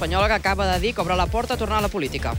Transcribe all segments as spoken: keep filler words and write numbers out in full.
espanyola, que acaba de dir que obre la porta a tornar a la política.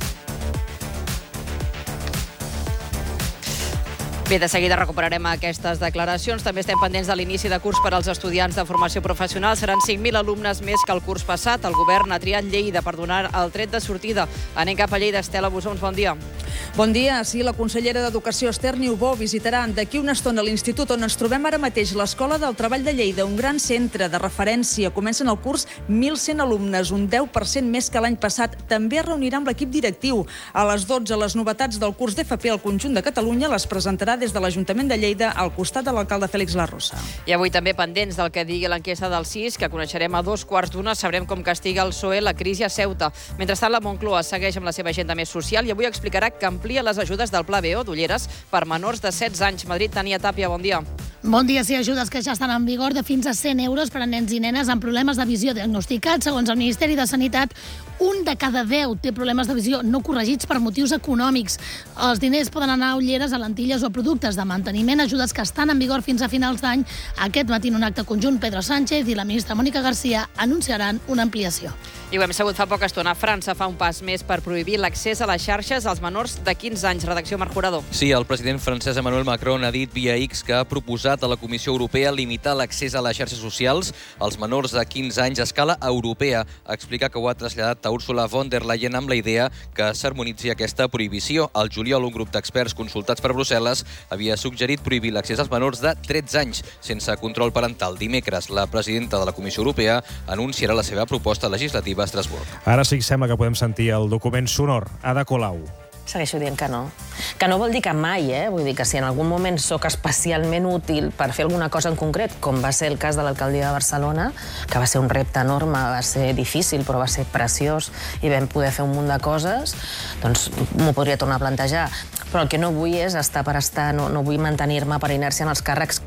Bé, de seguida recuperarem aquestes declaracions. També estem pendents de l'inici de curs per als estudiants de formació professional. Seran cinc mil alumnes més que el curs passat. El govern ha triat Lleida per donar el tret de sortida. Anem cap a Lleida. Estela Bosons, bon dia. Bon dia. Sí, la consellera d'Educació, Esther Niubó, visitarà d'aquí una estona l'institut on ens trobem ara mateix, l'Escola del Treball de Lleida, un gran centre de referència. Comencen el curs mil cent alumnes, un deu per cent més que l'any passat. També es reunirà amb l'equip directiu. A les dotze, les novetats del curs d'F P al conjunt de Catalunya les presentarà des de l'Ajuntament de Lleida al costat de l'alcalde Fèlix Larrosa. I avui també pendents del que digui l'enquesta del C I S, que coneixerem a dos quarts d'una, sabrem com castiga el P S O E la crisi a Ceuta. Mentrestant, la Moncloa segueix amb la seva agenda més social i avui explicarà que amplia les ajudes del Pla B O d'Ulleres per menors de setze anys. Madrid, Tania Tàpia, bon dia. Bon dia, sí, ajudes que ja estan en vigor de fins a cent euros per a nens i nenes amb problemes de visió diagnosticats. Segons el Ministeri de Sanitat, un de cada deu té problemes de visió no corregits per motius econòmics. Els diners poden anar a ulleres, a lentilles o a productes de manteniment, ajudes que estan en vigor fins a finals d'any. Aquest matí, en un acte conjunt, Pedro Sánchez i la ministra Mònica García anunciaran una ampliació. I ho hem sabut fa poca estona. França fa un pas més per prohibir l'accés a les xarxes als menors de quinze anys. Redacció Marc Jurado. Sí, el president francès Emmanuel Macron ha dit via X que ha proposat a la Comissió Europea limitar l'accés a les xarxes socials als menors de quinze anys a escala europea. Explica que ho ha traslladat a Ursula von der Leyen amb la idea que s'harmonitzi aquesta prohibició. Al juliol, un grup d'experts consultats per Brussel·les havia suggerit prohibir l'accés als menors de tretze anys sense control parental. Dimecres, la presidenta de la Comissió Europea anunciarà la seva proposta legislativa a Estrasburg. Ara sí que sembla que podem sentir el document sonor. Ada Colau. Segueixo dient que no. Que no vol dir que mai, eh? Vull dir que si en algun moment sóc especialment útil per fer alguna cosa en concret, com va ser el cas de l'alcaldia de Barcelona, que va ser un repte enorme, va ser difícil, però va ser preciós i vam poder fer un munt de coses, doncs m'ho podria tornar a plantejar. Però el que no vull és estar per estar, no, no vull mantenir-me per inèrcia en els càrrecs.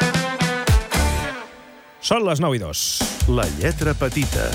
Són les nou i dos. La lletra petita.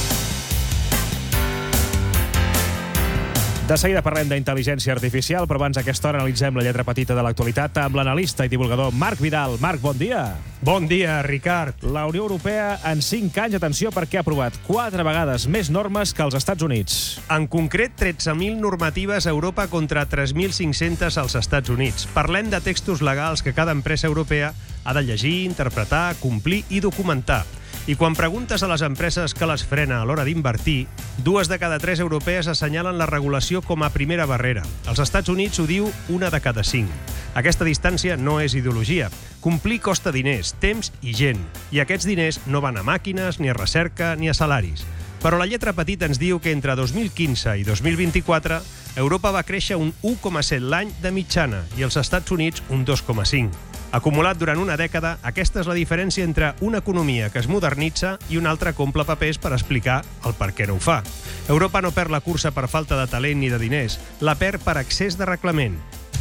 De seguida parlem d'intel·ligència artificial, però abans a aquesta hora analitzem la lletra petita de l'actualitat amb l'analista i divulgador Marc Vidal. Marc, bon dia. Bon dia, Ricard. La Unió Europea en cinc anys, atenció, perquè ha aprovat quatre vegades més normes que els Estats Units. En concret, tretze mil normatives a Europa contra tres mil cinc-centes als Estats Units. Parlem de textos legals que cada empresa europea ha de llegir, interpretar, complir i documentar. I quan preguntes a les empreses que les frena a l'hora d'invertir, dues de cada tres europees assenyalen la regulació com a primera barrera. Als Estats Units ho diu una de cada cinc. Aquesta distància no és ideologia. Complir costa diners, temps i gent. I aquests diners no van a màquines, ni a recerca, ni a salaris. Però la lletra petita ens diu que entre dos mil quinze i dos mil vint-i-quatre Europa va créixer un u coma set l'any de mitjana i els Estats Units un dos coma cinc. Acumulat durant una dècada, aquesta és la diferència entre una economia que es modernitza i una altra que omple papers per explicar el per què no ho fa. Europa no perd la cursa per falta de talent ni de diners, la perd per excés de reglament.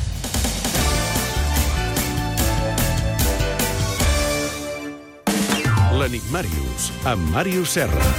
L'Enigmàrius, amb Màrius Serra.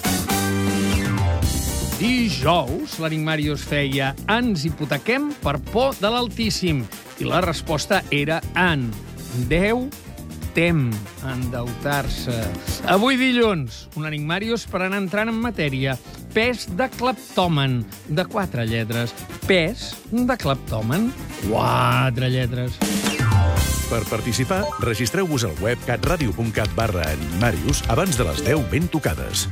Dijous, l'Enigmàrius feia ens hipotequem per por de l'Altíssim. I la resposta era en. Déu tem endeutar-se. Avui dilluns, un Enigmàrius per anar entrant en matèria. Pes de cleptòmen, de quatre lletres. Pes de cleptòmen, quatre lletres. Per participar, registreu-vos al web catradio punt cat barra enigmàrius abans de les deu ben tocades.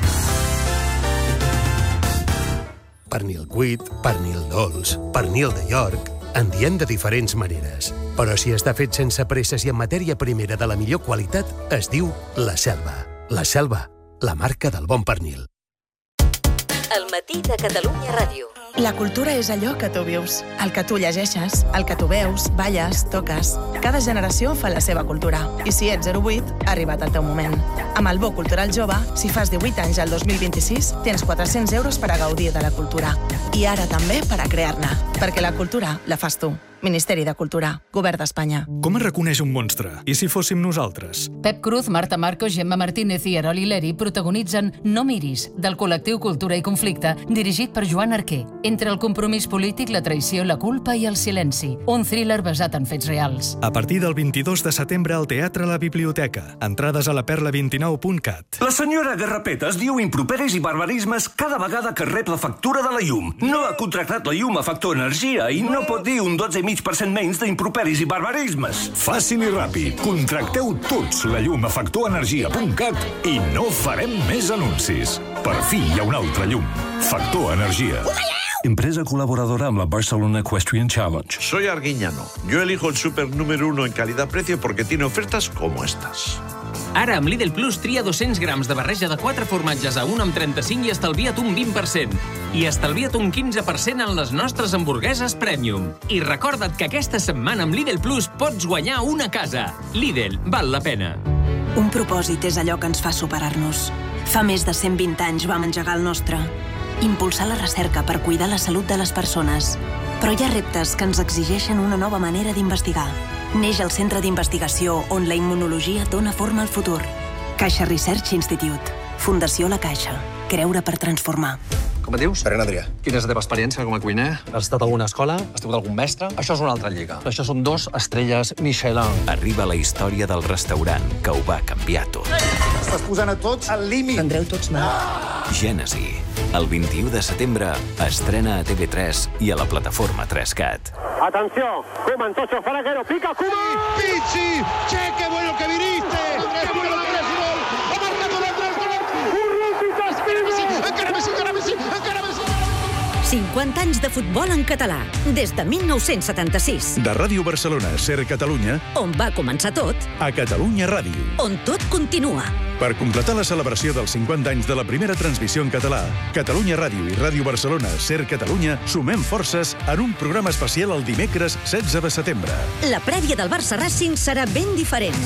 Pernil cuit, pernil dolç, pernil de York... En diem de diferents maneres. Però si està fet sense presses i en matèria primera de la millor qualitat, es diu La Selva. La Selva, la marca del bon pernil. El matí de Catalunya Ràdio. La cultura és allò que tu vius, el que tu llegeixes, el que tu veus, balles, toques. Cada generació fa la seva cultura. I si ets zero vuit, ha arribat el teu moment. Amb el Bo Cultural Jove, si fas divuit anys al dos mil vint-i-sis, tens quatre-cents euros per a gaudir de la cultura. I ara també per a crear-ne, perquè la cultura la fas tu. Ministeri de Cultura, Govern d'Espanya. Com es reconeix un monstre? I si fóssim nosaltres? Pep Cruz, Marta Marcos, Gemma Martínez i Eroli Leri protagonitzen No miris, del col·lectiu Cultura i Conflicte, dirigit per Joan Arquer. Entre el compromís polític, la traïció, la culpa i el silenci. Un thriller basat en fets reals. A partir del vint-i-dos de setembre al Teatre La Biblioteca. Entrades a la perla vint nou punt cat. La senyora Garrapetes diu improperis i barbarismes cada vegada que rep la factura de la llum. No ha contractat la llum a Factor Energia i no pot dir un dotze coma cinc per cent menys d'improperis i barbarismes. Fàcil i ràpid. Contracteu tots la llum a factor energia punt cat i no farem més anuncis. Per fi hi ha un altre llum. Factor Energia. Empresa colaboradora amb la Barcelona Equestrian Challenge. Soy Arguiñano. Yo elijo el súper número uno en calidad-precio porque tiene ofertas como estas. Ara, amb Lidl Plus, tria dos-cents grams de barreja de quatre formatges a un amb trenta-cinc i estalvia't un vint per cent. I estalvia't un quinze per cent en les nostres hamburgueses Premium. I recorda't que aquesta setmana amb Lidl Plus pots guanyar una casa. Lidl, val la pena. Un propòsit és allò que ens fa superar-nos. Fa més de cent vint anys vam engegar el nostre. Impulsar la recerca per cuidar la salut de les persones. Però hi ha reptes que ens exigeixen una nova manera d'investigar. Neix el Centre d'Investigació on la immunologia dona forma al futur. Caixa Research Institute. Fundació La Caixa. Creure per transformar. Com et dius? Serena Adrià. Quina és la teva experiència com a cuiner? Has estat a alguna escola? Has tingut algun mestre? Això és una altra lliga. Això són dos estrelles Michelin. Arriba la història del restaurant que ho va canviar tot. Estàs posant a tots al límit. Tendreu tots mal. Gènesi. El vint-i-u de setembre estrena a T V tres i a la plataforma tres cat. Atenció, Koeman, Tocho, Faraguero, pica, Koeman! Pizzi! Che, que bueno que viniste! Que bueno que viniste! Ha marcat un altre gol! Urruti, Taspini! Encara Messi, encara Messi, encara Messi! cinquanta anys de futbol en català, des de mil nou-cents setanta-sis. De Ràdio Barcelona, Ser Catalunya, On va començar tot, a Catalunya Ràdio. on tot continua. Per completar la celebració dels cinquanta anys de la primera transmissió en català, Catalunya Ràdio i Ràdio Barcelona, Ser Catalunya, sumem forces en un programa especial el dimecres setze de setembre. La prèvia del Barça Racing serà ben diferent.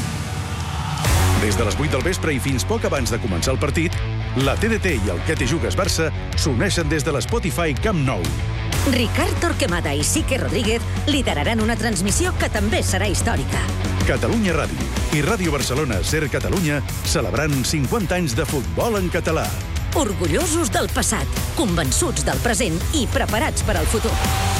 Des de les vuit del vespre i fins poc abans de començar el partit, la T D T i el Que te jugues Barça s'uneixen des de l'Spotify Camp Nou. Ricard Torquemada i Sique Rodríguez lideraran una transmissió que també serà històrica. Catalunya Ràdio i Ràdio Barcelona, Ser Catalunya, celebrant cinquanta anys de futbol en català. Orgullosos del passat, convençuts del present i preparats per al futur.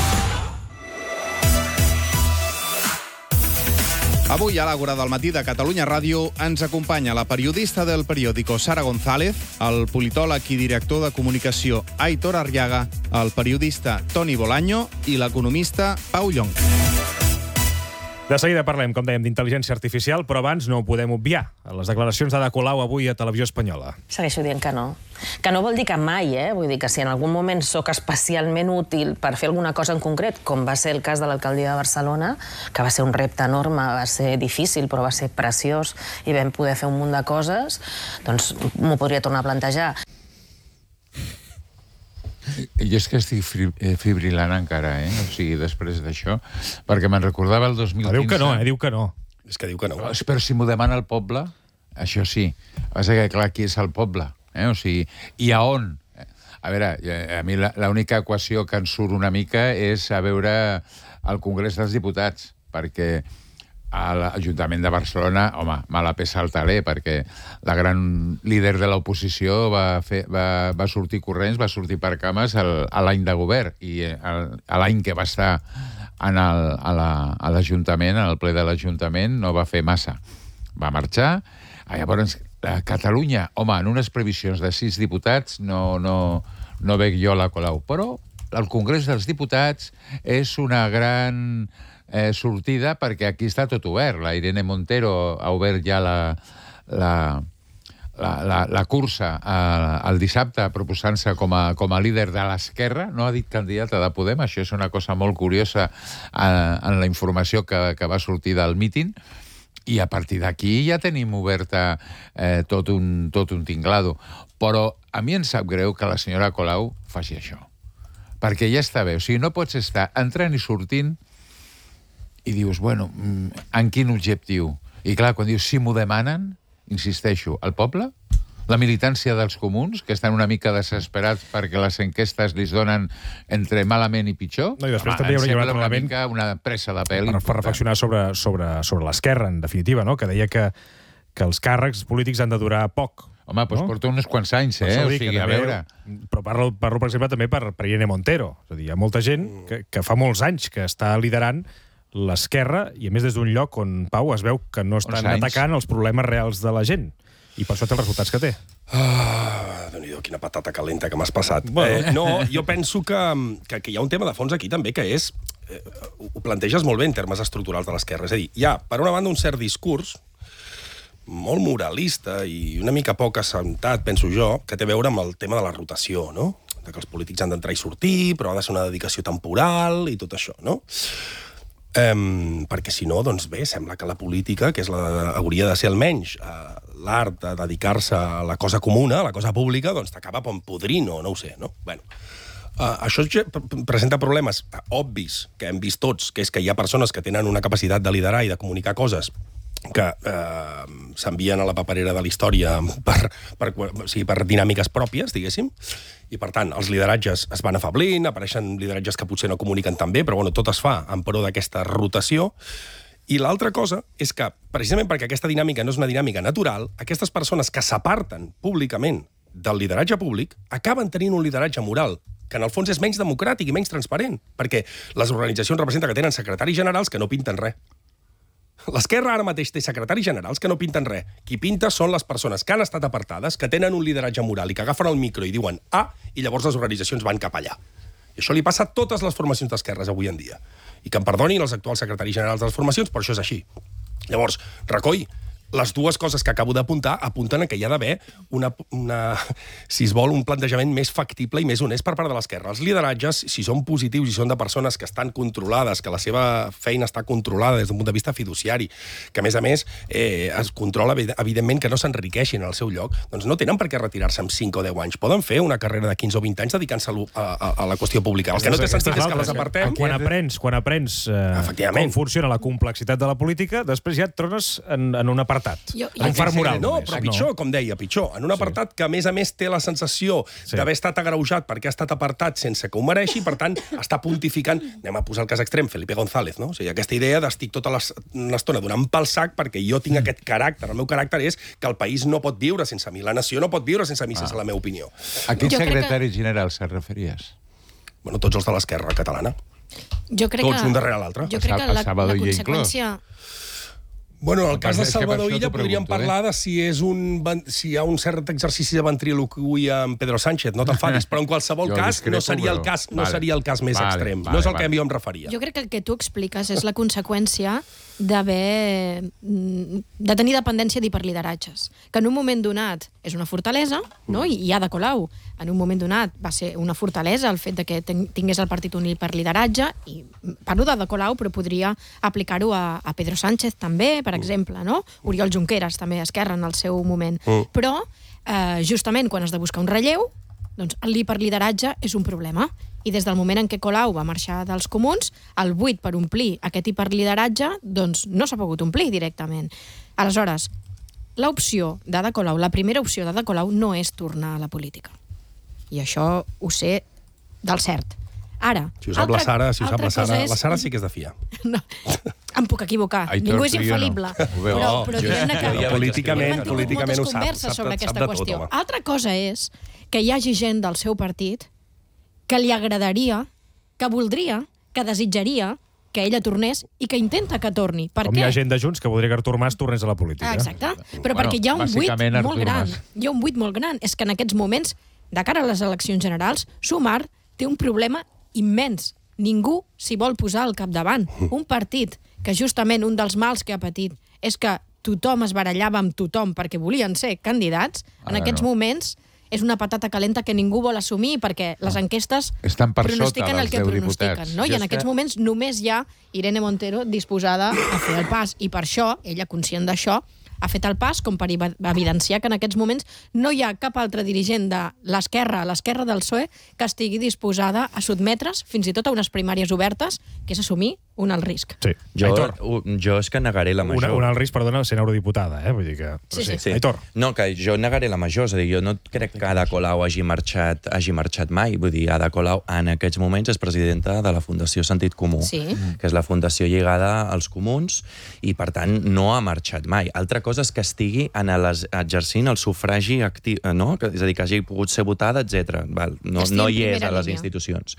Avui a l'Àgora del matí de Catalunya Ràdio ens acompanya la periodista del periòdico Sara González, el politòleg i director de comunicació Aitor Arriaga, el periodista Toni Bolaño i l'economista Pau Llong. De seguida parlem, com dèiem, d'intel·ligència artificial, però abans no ho podem obviar. Les declaracions d'Ada Colau avui a Televisió Espanyola. Segueixo dient que no. Que no vol dir que mai, eh? Vull dir que si en algun moment sóc especialment útil per fer alguna cosa en concret, com va ser el cas de l'alcaldia de Barcelona, que va ser un repte enorme, va ser difícil, però va ser preciós i vam poder fer un munt de coses, doncs m'ho podria tornar a plantejar. Jo és que estic fibrilant encara, eh? O sigui, després d'això, perquè me'n recordava el dos mil quinze... Diu que no, eh? Diu que no. És que diu que no. Però si m'ho demana el poble, això sí. Passa que, clar, qui és el poble? Eh? O sigui, i a on? A veure, a mi l'única equació que ens surt una mica és a veure el Congrés dels Diputats, perquè a l'Ajuntament de Barcelona, home, mala peça al taler, perquè la gran líder de l'oposició va, fer, va, va sortir corrents, va sortir per cames el, a l'any de govern, i el, a l'any que va estar en el, a l'Ajuntament, al ple de l'Ajuntament, no va fer massa. Va marxar. Llavors, a Catalunya, home, en unes previsions de sis diputats no, no, no veig jo la Colau, però el Congrés dels Diputats és una gran... Eh, sortida, perquè aquí està tot obert. La Irene Montero ha obert ja la, la, la, la, la cursa eh, el dissabte proposant-se com a, com a líder de l'esquerra, no ha dit candidata de Podem, això és una cosa molt curiosa eh, en la informació que, que va sortir del míting, i a partir d'aquí ja tenim oberta eh, tot, un, tot un tinglado. Però a mi em sap greu que la senyora Colau faci això, perquè ja està bé, o sigui, no pots estar entrant i sortint i dius, bueno, en quin objectiu? I clar, quan dius, si m'ho demanen, insisteixo, el poble? La militància dels comuns, que estan una mica desesperats perquè les enquestes li donen entre malament i pitjor. No, i després Home, també hi hauria una, una mica una pressa de pèl. Per, per reflexionar sobre, sobre, sobre l'esquerra, en definitiva, no? Que deia que, que els càrrecs polítics han de durar poc. Home, doncs no? Porta uns quants anys, eh? O sigui, a veure... Però parlo, parlo, per exemple, també per, per Irene Montero. És a dir, hi ha molta gent que, que fa molts anys que està liderant l'esquerra i, a més, des d'un lloc on, Pau, es veu que no estan atacant els problemes reals de la gent. I per això té els resultats que té. Ah, Déu-n'hi-do, quina patata calenta que m'has passat. Bueno. Eh, no, jo penso que, que, que hi ha un tema de fons aquí també, que és... Eh, ho planteges molt bé en termes estructurals de l'esquerra. És a dir, hi ha, per una banda, un cert discurs molt moralista i una mica poc assentat, penso jo, que té a veure amb el tema de la rotació, no? De que els polítics han d'entrar i sortir, però ha de ser una dedicació temporal i tot això, no? Um, perquè si no, doncs bé, sembla que la política, que és la, hauria de ser almenys uh, l'art de dedicar-se a la cosa comuna, a la cosa pública, doncs t'acaba podrint o no ho sé, no? Bueno, uh, això presenta problemes obvis que hem vist tots, que és que hi ha persones que tenen una capacitat de liderar i de comunicar coses que eh, s'envien a la paperera de la història per, per, o sigui, per dinàmiques pròpies, diguéssim, i per tant els lideratges es van afablint, apareixen lideratges que potser no comuniquen tan bé, però bueno, tot es fa en pro d'aquesta rotació. I l'altra cosa és que, precisament perquè aquesta dinàmica no és una dinàmica natural, aquestes persones que s'aparten públicament del lideratge públic acaben tenint un lideratge moral, que en el fons és menys democràtic i menys transparent, perquè les organitzacions representen que tenen secretaris generals que no pinten res. L'esquerra ara mateix té secretaris generals que no pinten res. Qui pinta són les persones que han estat apartades, que tenen un lideratge moral i que agafen el micro i diuen A, i llavors les organitzacions van cap allà. I això li passa a totes les formacions d'esquerres avui en dia. I que em perdonin els actuals secretaris generals de les formacions, però això és així. Llavors, Rajoy, les dues coses que acabo d'apuntar apunten a que hi ha d'haver una, una, si es vol, un plantejament més factible i més honest per part de l'esquerra. Els lideratges, si són positius i són de persones que estan controlades, que la seva feina està controlada des d'un punt de vista fiduciari, que a més a més eh, es controla, evidentment, que no s'enriqueixin al seu lloc, doncs no tenen per què retirar-se amb cinc o deu anys. Poden fer una carrera de quinze o vint anys dedicant-se a, a, a la qüestió pública. El que no té sentit és que les apartem... Quan aprens, quan aprens eh, com funciona la complexitat de la política, després ja et trones en, en un apartat. Jo, jo, en far moral. No, però pitjor, com deia, pitjor. En un apartat sí. que, a més a més, té la sensació sí. d'haver estat agreujat perquè ha estat apartat sense que ho mereixi, per tant, està pontificant... Anem a posar el cas extrem, Felipe González, no? O sigui, aquesta idea d'estic tota l'estona donant pel sac perquè jo tinc aquest caràcter. El meu caràcter és que el país no pot viure sense mi, la nació no pot viure sense mi, ah. sense la meva opinió. A quin secretari que... general se referies? Bueno, tots els de l'esquerra catalana. Jo crec tots que... un darrere l'altre. Jo crec que la, la conseqüència... Bueno, en el cas de Salvador Illa podríem parlar de si, és un, si hi ha un cert exercici de ventriloquia amb Pedro Sánchez, no t'enfadis, però en qualsevol cas no seria el cas, no seria el cas més extrem. No és el que jo em referia. Jo crec que el que tu expliques és la conseqüència d'haver... de tenir dependència d'hiperlideratges. Que en un moment donat és una fortalesa, no? I hi ha de Colau. En un moment donat va ser una fortalesa el fet de que tingués el partit un hiperlideratge, i parlo de de Colau, però podria aplicar-ho a, a Pedro Sánchez també, per exemple, no? Oriol Junqueras també, Esquerra, en el seu moment. Mm. Però, eh, justament, quan has de buscar un relleu, doncs l'hiperlideratge és un problema. I des del moment en què Colau va marxar dels comuns, el buit per omplir aquest hiperlideratge doncs no s'ha pogut omplir directament. Aleshores, l'opció d'Ada Colau, la primera opció d'Ada Colau no és tornar a la política. I això ho sé del cert. Ara, si ho sap la Sara, si ho sap la Sara, és... la Sara sí que és de fiar. No, em puc equivocar. Aitor, Ningú és infal·lible. No. Però, però diguem-ne que... No, políticament, políticament ho sap. Converses sobre aquesta qüestió. Altra cosa és que hi hagi gent del seu partit que li agradaria, que voldria, que desitjaria que ella tornés i que intenta que torni. Per Com què? hi ha gent de Junts que voldria que Artur Mas tornés a la política. Ah, exacte. Però bueno, perquè hi ha un buit molt gran. Hi ha un buit molt gran. És que en aquests moments, de cara a les eleccions generals, Sumar té un problema immens. Ningú s'hi vol posar al capdavant. Un partit que justament un dels mals que ha patit és que tothom es barallava amb tothom perquè volien ser candidats, en Ara aquests no. moments és una patata calenta que ningú vol assumir perquè les enquestes estan per pronostiquen sota el que pronostiquen. No? I en aquests que... moments només hi ha Irene Montero disposada a fer el pas. I per això, ella conscient d'això, ha fet el pas com per evidenciar que en aquests moments no hi ha cap altre dirigent de l'esquerra, l'esquerra del P S O E, que estigui disposada a sotmetre's fins i tot a unes primàries obertes, que és assumir un alt risc. Sí. Jo, jo és que negaré la major. Una, un alt risc, perdona, sent eurodiputada, eh? Vull dir que... Sí, sí. sí. Aitor. No, que jo negaré la major, és a dir, jo no crec que Ada Colau hagi marxat, hagi marxat mai. Vull dir, Ada Colau en aquests moments és presidenta de la Fundació Sentit Comú, sí. que és la fundació lligada als comuns, i per tant no ha marxat mai. Altra cosa és que estigui en les, exercint el sufragi actiu, no? És a dir, que hagi pogut ser votada, etcètera. No, no hi és a les institucions.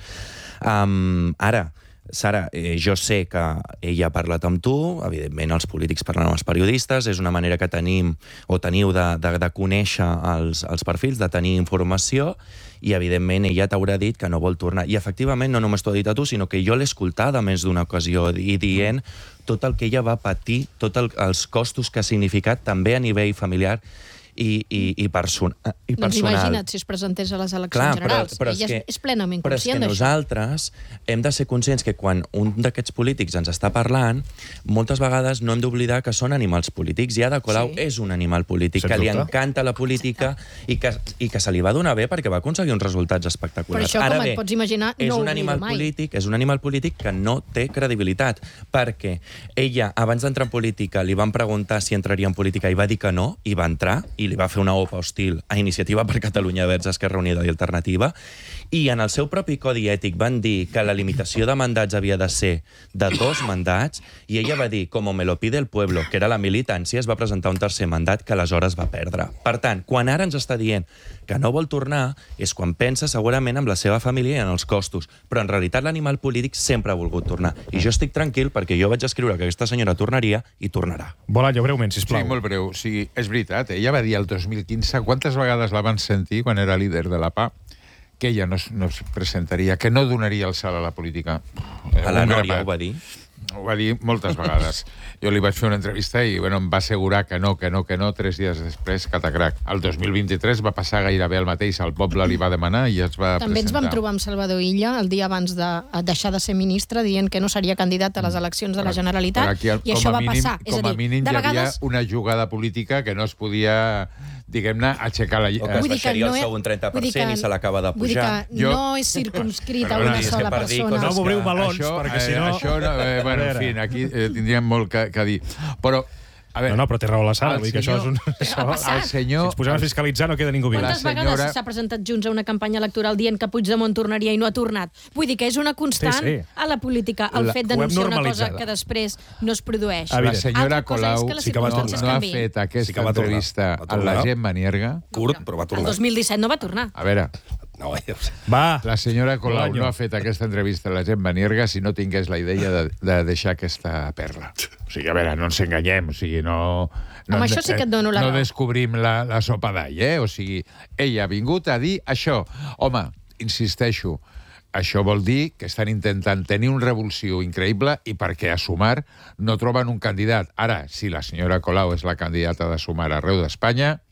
Um, ara, Sara, eh, jo sé que ella ha parlat amb tu, evidentment els polítics parlen amb els periodistes, és una manera que tenim o teniu de, de, de conèixer els, els perfils, de tenir informació, i evidentment ella t'haurà dit que no vol tornar. I efectivament no només t'ho ha dit a tu, sinó que jo l'he escoltada més d'una ocasió i dient tot el que ella va patir, tots el, els costos que ha significat també a nivell familiar i, i, i, person i personal. Doncs imagina't si es presentés a les eleccions Clar, generals. Però, però Ella és, que, és plenament però és conscient que d'això. nosaltres hem de ser conscients que quan un d'aquests polítics ens està parlant, moltes vegades no hem d'oblidar que són animals polítics, i Ada Colau sí. és un animal polític, Sense que li dubte. encanta la política i que, i que se li va donar bé perquè va aconseguir uns resultats espectaculars. Per això, Ara com bé, et pots imaginar, és no un ho animal oblido mai. polític, és un animal polític que no té credibilitat, perquè ella, abans d'entrar en política, li van preguntar si entraria en política i va dir que no, i va entrar, i li va fer una opa hostil a Iniciativa per Catalunya Verds, Esquerra Unida i Alternativa, i en el seu propi codi ètic van dir que la limitació de mandats havia de ser de dos mandats, i ella va dir, com me lo pide el pueblo, que era la militància, es va presentar un tercer mandat que aleshores va perdre. Per tant, quan ara ens està dient que no vol tornar, és quan pensa segurament en la seva família i en els costos, però en realitat l'animal polític sempre ha volgut tornar. I jo estic tranquil perquè jo vaig escriure que aquesta senyora tornaria i tornarà. Bolanyo, breument, sisplau. Sí, molt breu. O sigui, és veritat, ella va dir el dos mil quinze, quantes vegades la van sentir quan era líder de la P A, que ella no, no es presentaria, que no donaria el salt a la política. A la Nòria ho va dir? Ho va dir moltes vegades. Jo li vaig fer una entrevista i bueno, em va assegurar que no, que no, que no, tres dies després, catacrac. El dos mil vint-i-tres va passar gairebé el mateix, el poble li va demanar i es va També ens presentar. vam trobar amb Salvador Illa el dia abans de deixar de ser ministre, dient que no seria candidat a les eleccions de la Generalitat, Però aquí, i això va mínim, passar. És com a a dir, mínim de hi vegades... havia una jugada política que no es podia, diguem-ne, aixecar la... O que es baixaria el seu un trenta per cent i se l'acaba de pujar. Vull dir que Jo- no és circumscrit a Perdona, una és que sola per dir persona. No m'obriu melons, això, perquè si eh, no... Això, no, eh, bueno, en fi, aquí eh, tindríem molt que, que dir. Però, a veure... No, no, però té raó la Sara, el vull dir que això és un... senyor- Això, ha passat. el senyor... si ens posem a fiscalitzar no queda ningú viu. Quantes La vegades senyora- s'ha presentat Junts a una campanya electoral dient que Puigdemont tornaria i no ha tornat? Vull dir que és una constant Sí, sí. a la política el La- fet ho hem d'anunciar una cosa normalitzada. que després no es produeix. La senyora Altra cosa és Colau que les sí que va circumstàncies no, no ha canviïn. fet aquesta Sí que va tornar. entrevista Va a la tornar. Gemma Nierga. Curt, però va El tornar. dos mil disset no va tornar. A veure, No, ja ho sé. Va, la senyora Colau Bolanyo. no ha fet aquesta entrevista a la Gemma Nierga si no tingués la idea de, de deixar aquesta perla. O sigui, a veure, no ens enganyem, o sigui, no... no Amb això sí que et dono la No raó. descobrim la, la sopa d'all, eh? O sigui, ella ha vingut a dir això. Home, insisteixo, això vol dir que estan intentant tenir un revulsiu increïble i perquè a Sumar no troben un candidat. Ara, si la senyora Colau és la candidata de Sumar arreu d'Espanya,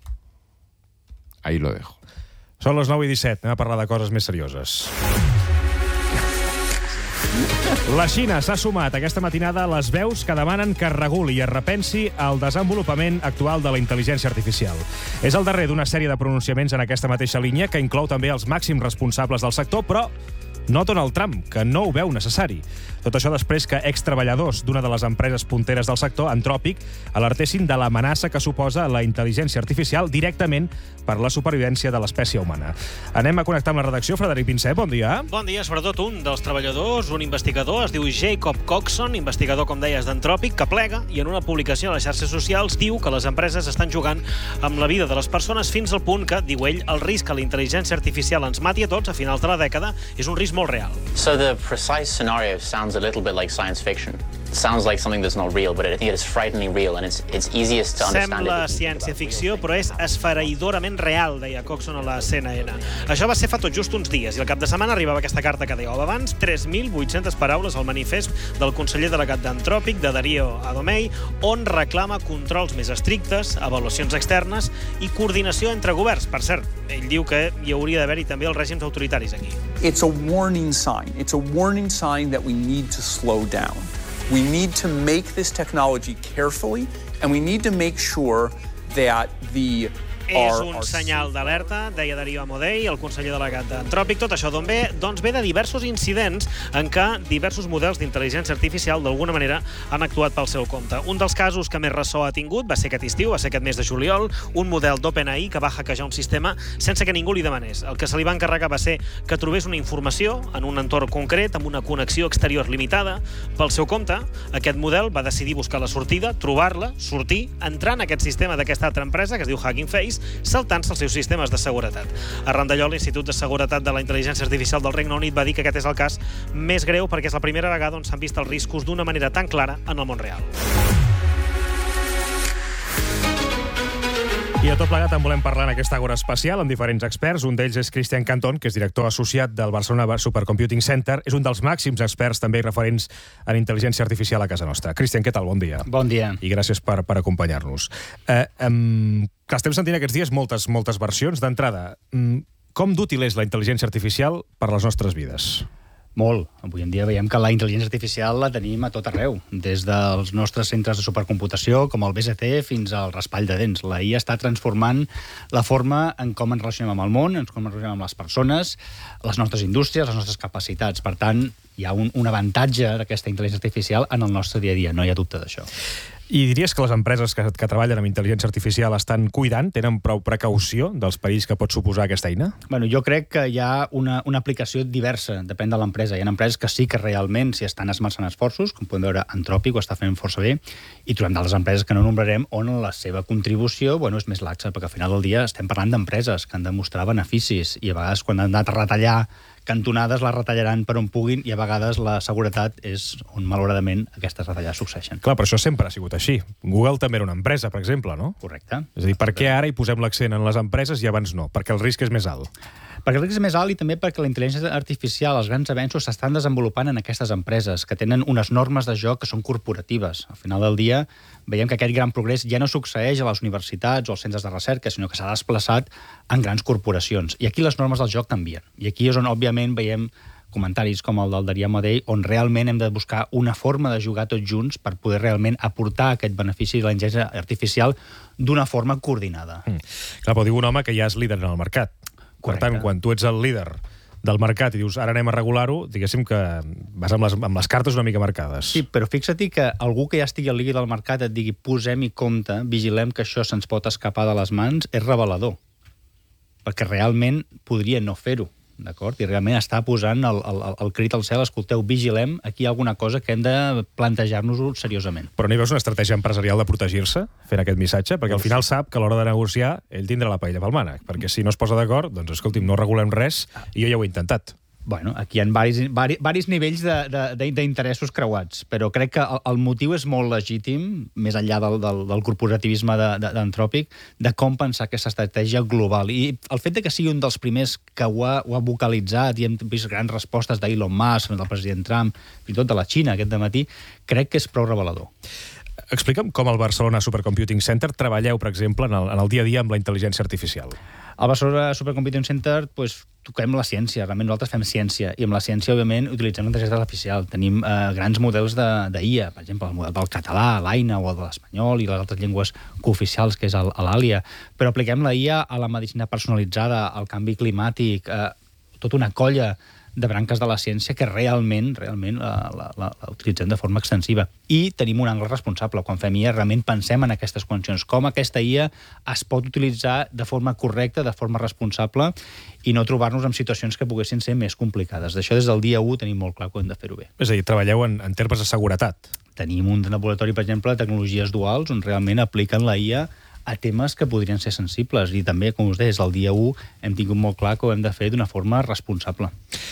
ahí lo dejo. Són les nou i disset, anem a parlar de coses més serioses. La Xina s'ha sumat aquesta matinada a les veus que demanen que es reguli i es repensi el desenvolupament actual de la intel·ligència artificial. És el darrer d'una sèrie de pronunciaments en aquesta mateixa línia que inclou també els màxims responsables del sector, però no Donald Trump, que no ho veu necessari. Tot això després que extreballadors d'una de les empreses punteres del sector, Anthropic, alertessin de l'amenaça que suposa la intel·ligència artificial directament per la supervivència de l'espècie humana. Anem a connectar amb la redacció. Frederic Pinsé, bon dia. Bon dia, sobretot un dels treballadors, un investigador, es diu Jacob Coxon, investigador, com deies, d'Anthropic, que plega i en una publicació a les xarxes socials diu que les empreses estan jugant amb la vida de les persones fins al punt que, diu ell, el risc que la intel·ligència artificial ens mati a tots a finals de la dècada és un risc molt real. So the precise scenario sounds a little bit like science fiction. It sounds like something that's not real, but I think it is frighteningly real, and it's, it's easiest to understand. Sembla ciència-ficció, però és esfereïdorament real, deia Coxon a la C N N. Això va ser fa tot just uns dies, i al cap de setmana arribava aquesta carta que dèieu abans, tres mil vuit-centes paraules al manifest del conseller delegat d'Anthropic, de Dario Adomei, on reclama controls més estrictes, avaluacions externes i coordinació entre governs. Per cert, ell diu que hi hauria d'haver-hi també els règims autoritaris aquí. It's a warning sign. It's a warning sign that we need to slow down. We need to make this technology carefully And we need to make sure that the És un senyal d'alerta, deia Darío Amodei, el conseller delegat d'Antròpic. Tot això d'on ve? Doncs ve de diversos incidents en què diversos models d'intel·ligència artificial d'alguna manera han actuat pel seu compte. Un dels casos que més ressò ha tingut va ser aquest estiu, va ser aquest mes de juliol, un model d'OpenAI que va hackejar un sistema sense que ningú li demanés. El que se li va encarregar va ser que trobés una informació en un entorn concret, amb una connexió exterior limitada. Pel seu compte, aquest model va decidir buscar la sortida, trobar-la, sortir, entrar en aquest sistema d'aquesta altra empresa, que es diu Hugging Face, saltant-se els seus sistemes de seguretat. Arran d'allò, l'Institut de Seguretat de la Intel·ligència Artificial del Regne Unit va dir que aquest és el cas més greu perquè és la primera vegada on s'han vist els riscos d'una manera tan clara en el món real. I a tot plegat en volem parlar en aquesta agora especial amb diferents experts. Un d'ells és Christian Cantón, que és director associat del Barcelona Supercomputing Center. És un dels màxims experts també i referents en intel·ligència artificial a casa nostra. Christian, què tal? Bon dia. Bon dia. I gràcies per, per acompanyar-nos. Eh, um, clar, estem sentint aquests dies moltes, moltes versions. D'entrada, um, com d'útil és la intel·ligència artificial per a les nostres vides? Molt. Avui en dia veiem que la intel·ligència artificial la tenim a tot arreu, des dels nostres centres de supercomputació, com el B S C, fins al raspall de dents. La I A està transformant la forma en com ens relacionem amb el món, en com ens relacionem amb les persones, les nostres indústries, les nostres capacitats. Per tant, hi ha un, un avantatge d'aquesta intel·ligència artificial en el nostre dia a dia, no hi ha dubte d'això. I diries que les empreses que, que treballen amb intel·ligència artificial estan cuidant, tenen prou precaució dels perills que pot suposar aquesta eina? Bueno, jo crec que hi ha una, una aplicació diversa, depèn de l'empresa. Hi ha empreses que sí que realment s'hi estan esmerçant esforços, com podem veure Antròpic ho està fent força bé, i trobem d'altres empreses que no nombrarem on la seva contribució bueno, és més laxa, perquè al final del dia estem parlant d'empreses que han de mostrar beneficis i a vegades quan han anat a retallar cantonades les retallaran per on puguin i a vegades la seguretat és on malauradament aquestes retallades succeeixen. Clar, però això sempre ha sigut així. Google també era una empresa, per exemple, no? Correcte. És a dir, per què ara hi posem l'accent en les empreses i abans no? Perquè el risc és més alt. Perquè el risc és més alt i també perquè la intel·ligència artificial, els grans avenços s'estan desenvolupant en aquestes empreses que tenen unes normes de joc que són corporatives. Al final del dia veiem que aquest gran progrés ja no succeeix a les universitats o als centres de recerca, sinó que s'ha desplaçat en grans corporacions. I aquí les normes del joc canvien. I aquí és on, òbviament, veiem comentaris com el del Darío Amodei, on realment hem de buscar una forma de jugar tots junts per poder realment aportar aquest benefici de la intel·ligència artificial d'una forma coordinada. Mm. Clar, però diu un home que ja és líder en el mercat. Per tant, quan tu ets el líder del mercat i dius ara anem a regular-ho, diguéssim que vas amb les, amb les cartes una mica marcades. Sí, però fixa't que algú que ja estigui al líder del mercat et digui posem-hi compte, vigilem que això se'ns pot escapar de les mans, és revelador. Perquè realment podria no fer-ho. D'acord? I realment està posant el, el, el crit al cel, escolteu, vigilem, aquí hi ha alguna cosa que hem de plantejar-nos-ho seriosament. Però n'hi veus una estratègia empresarial de protegir-se fent aquest missatge? Perquè al final sap que a l'hora de negociar ell tindrà la paella pel mànec, perquè si no es posa d'acord, doncs escolti'm, no regulem res i jo ja ho he intentat. Bueno, aquí hi ha varis, varis, varis nivells d'interessos creuats, però crec que el, el motiu és molt legítim, més enllà del, del, del corporativisme d'Antròpic, de, de, de com pensar aquesta estratègia global. I el fet de que sigui un dels primers que ho ha, ho ha vocalitzat i hem vist grans respostes d'Elon Musk, del president Trump, fins i tot de la Xina aquest dematí, crec que és prou revelador. Explica'm com al Barcelona Supercomputing Center treballeu, per exemple, en el, en el dia a dia amb la intel·ligència artificial. Al Barcelona Supercomputing Center pues, toquem la ciència, realment nosaltres fem ciència, i amb la ciència, òbviament, utilitzem l'intel·ligència artificial. Tenim eh, grans models d'I A, per exemple, el model del català, l'Aina, o el de l'espanyol, i les altres llengües cooficials, que és l'Àlia. Però apliquem la I A a la medicina personalitzada, al canvi climàtic, eh, tota una colla de branques de la ciència que realment realment la, la, la, la utilitzem de forma extensiva. I tenim un angle responsable. Quan fem I A, realment pensem en aquestes qüestions. Com aquesta I A es pot utilitzar de forma correcta, de forma responsable, i no trobar-nos en situacions que poguessin ser més complicades. D'això des del dia u tenim molt clar que hem de fer-ho bé. És a dir, treballeu en, en termes de seguretat. Tenim un laboratori, per exemple, de tecnologies duals, on realment apliquen la I A a temes que podrien ser sensibles. I també, com us deia, des del dia u hem tingut molt clar que ho hem de fer d'una forma responsable.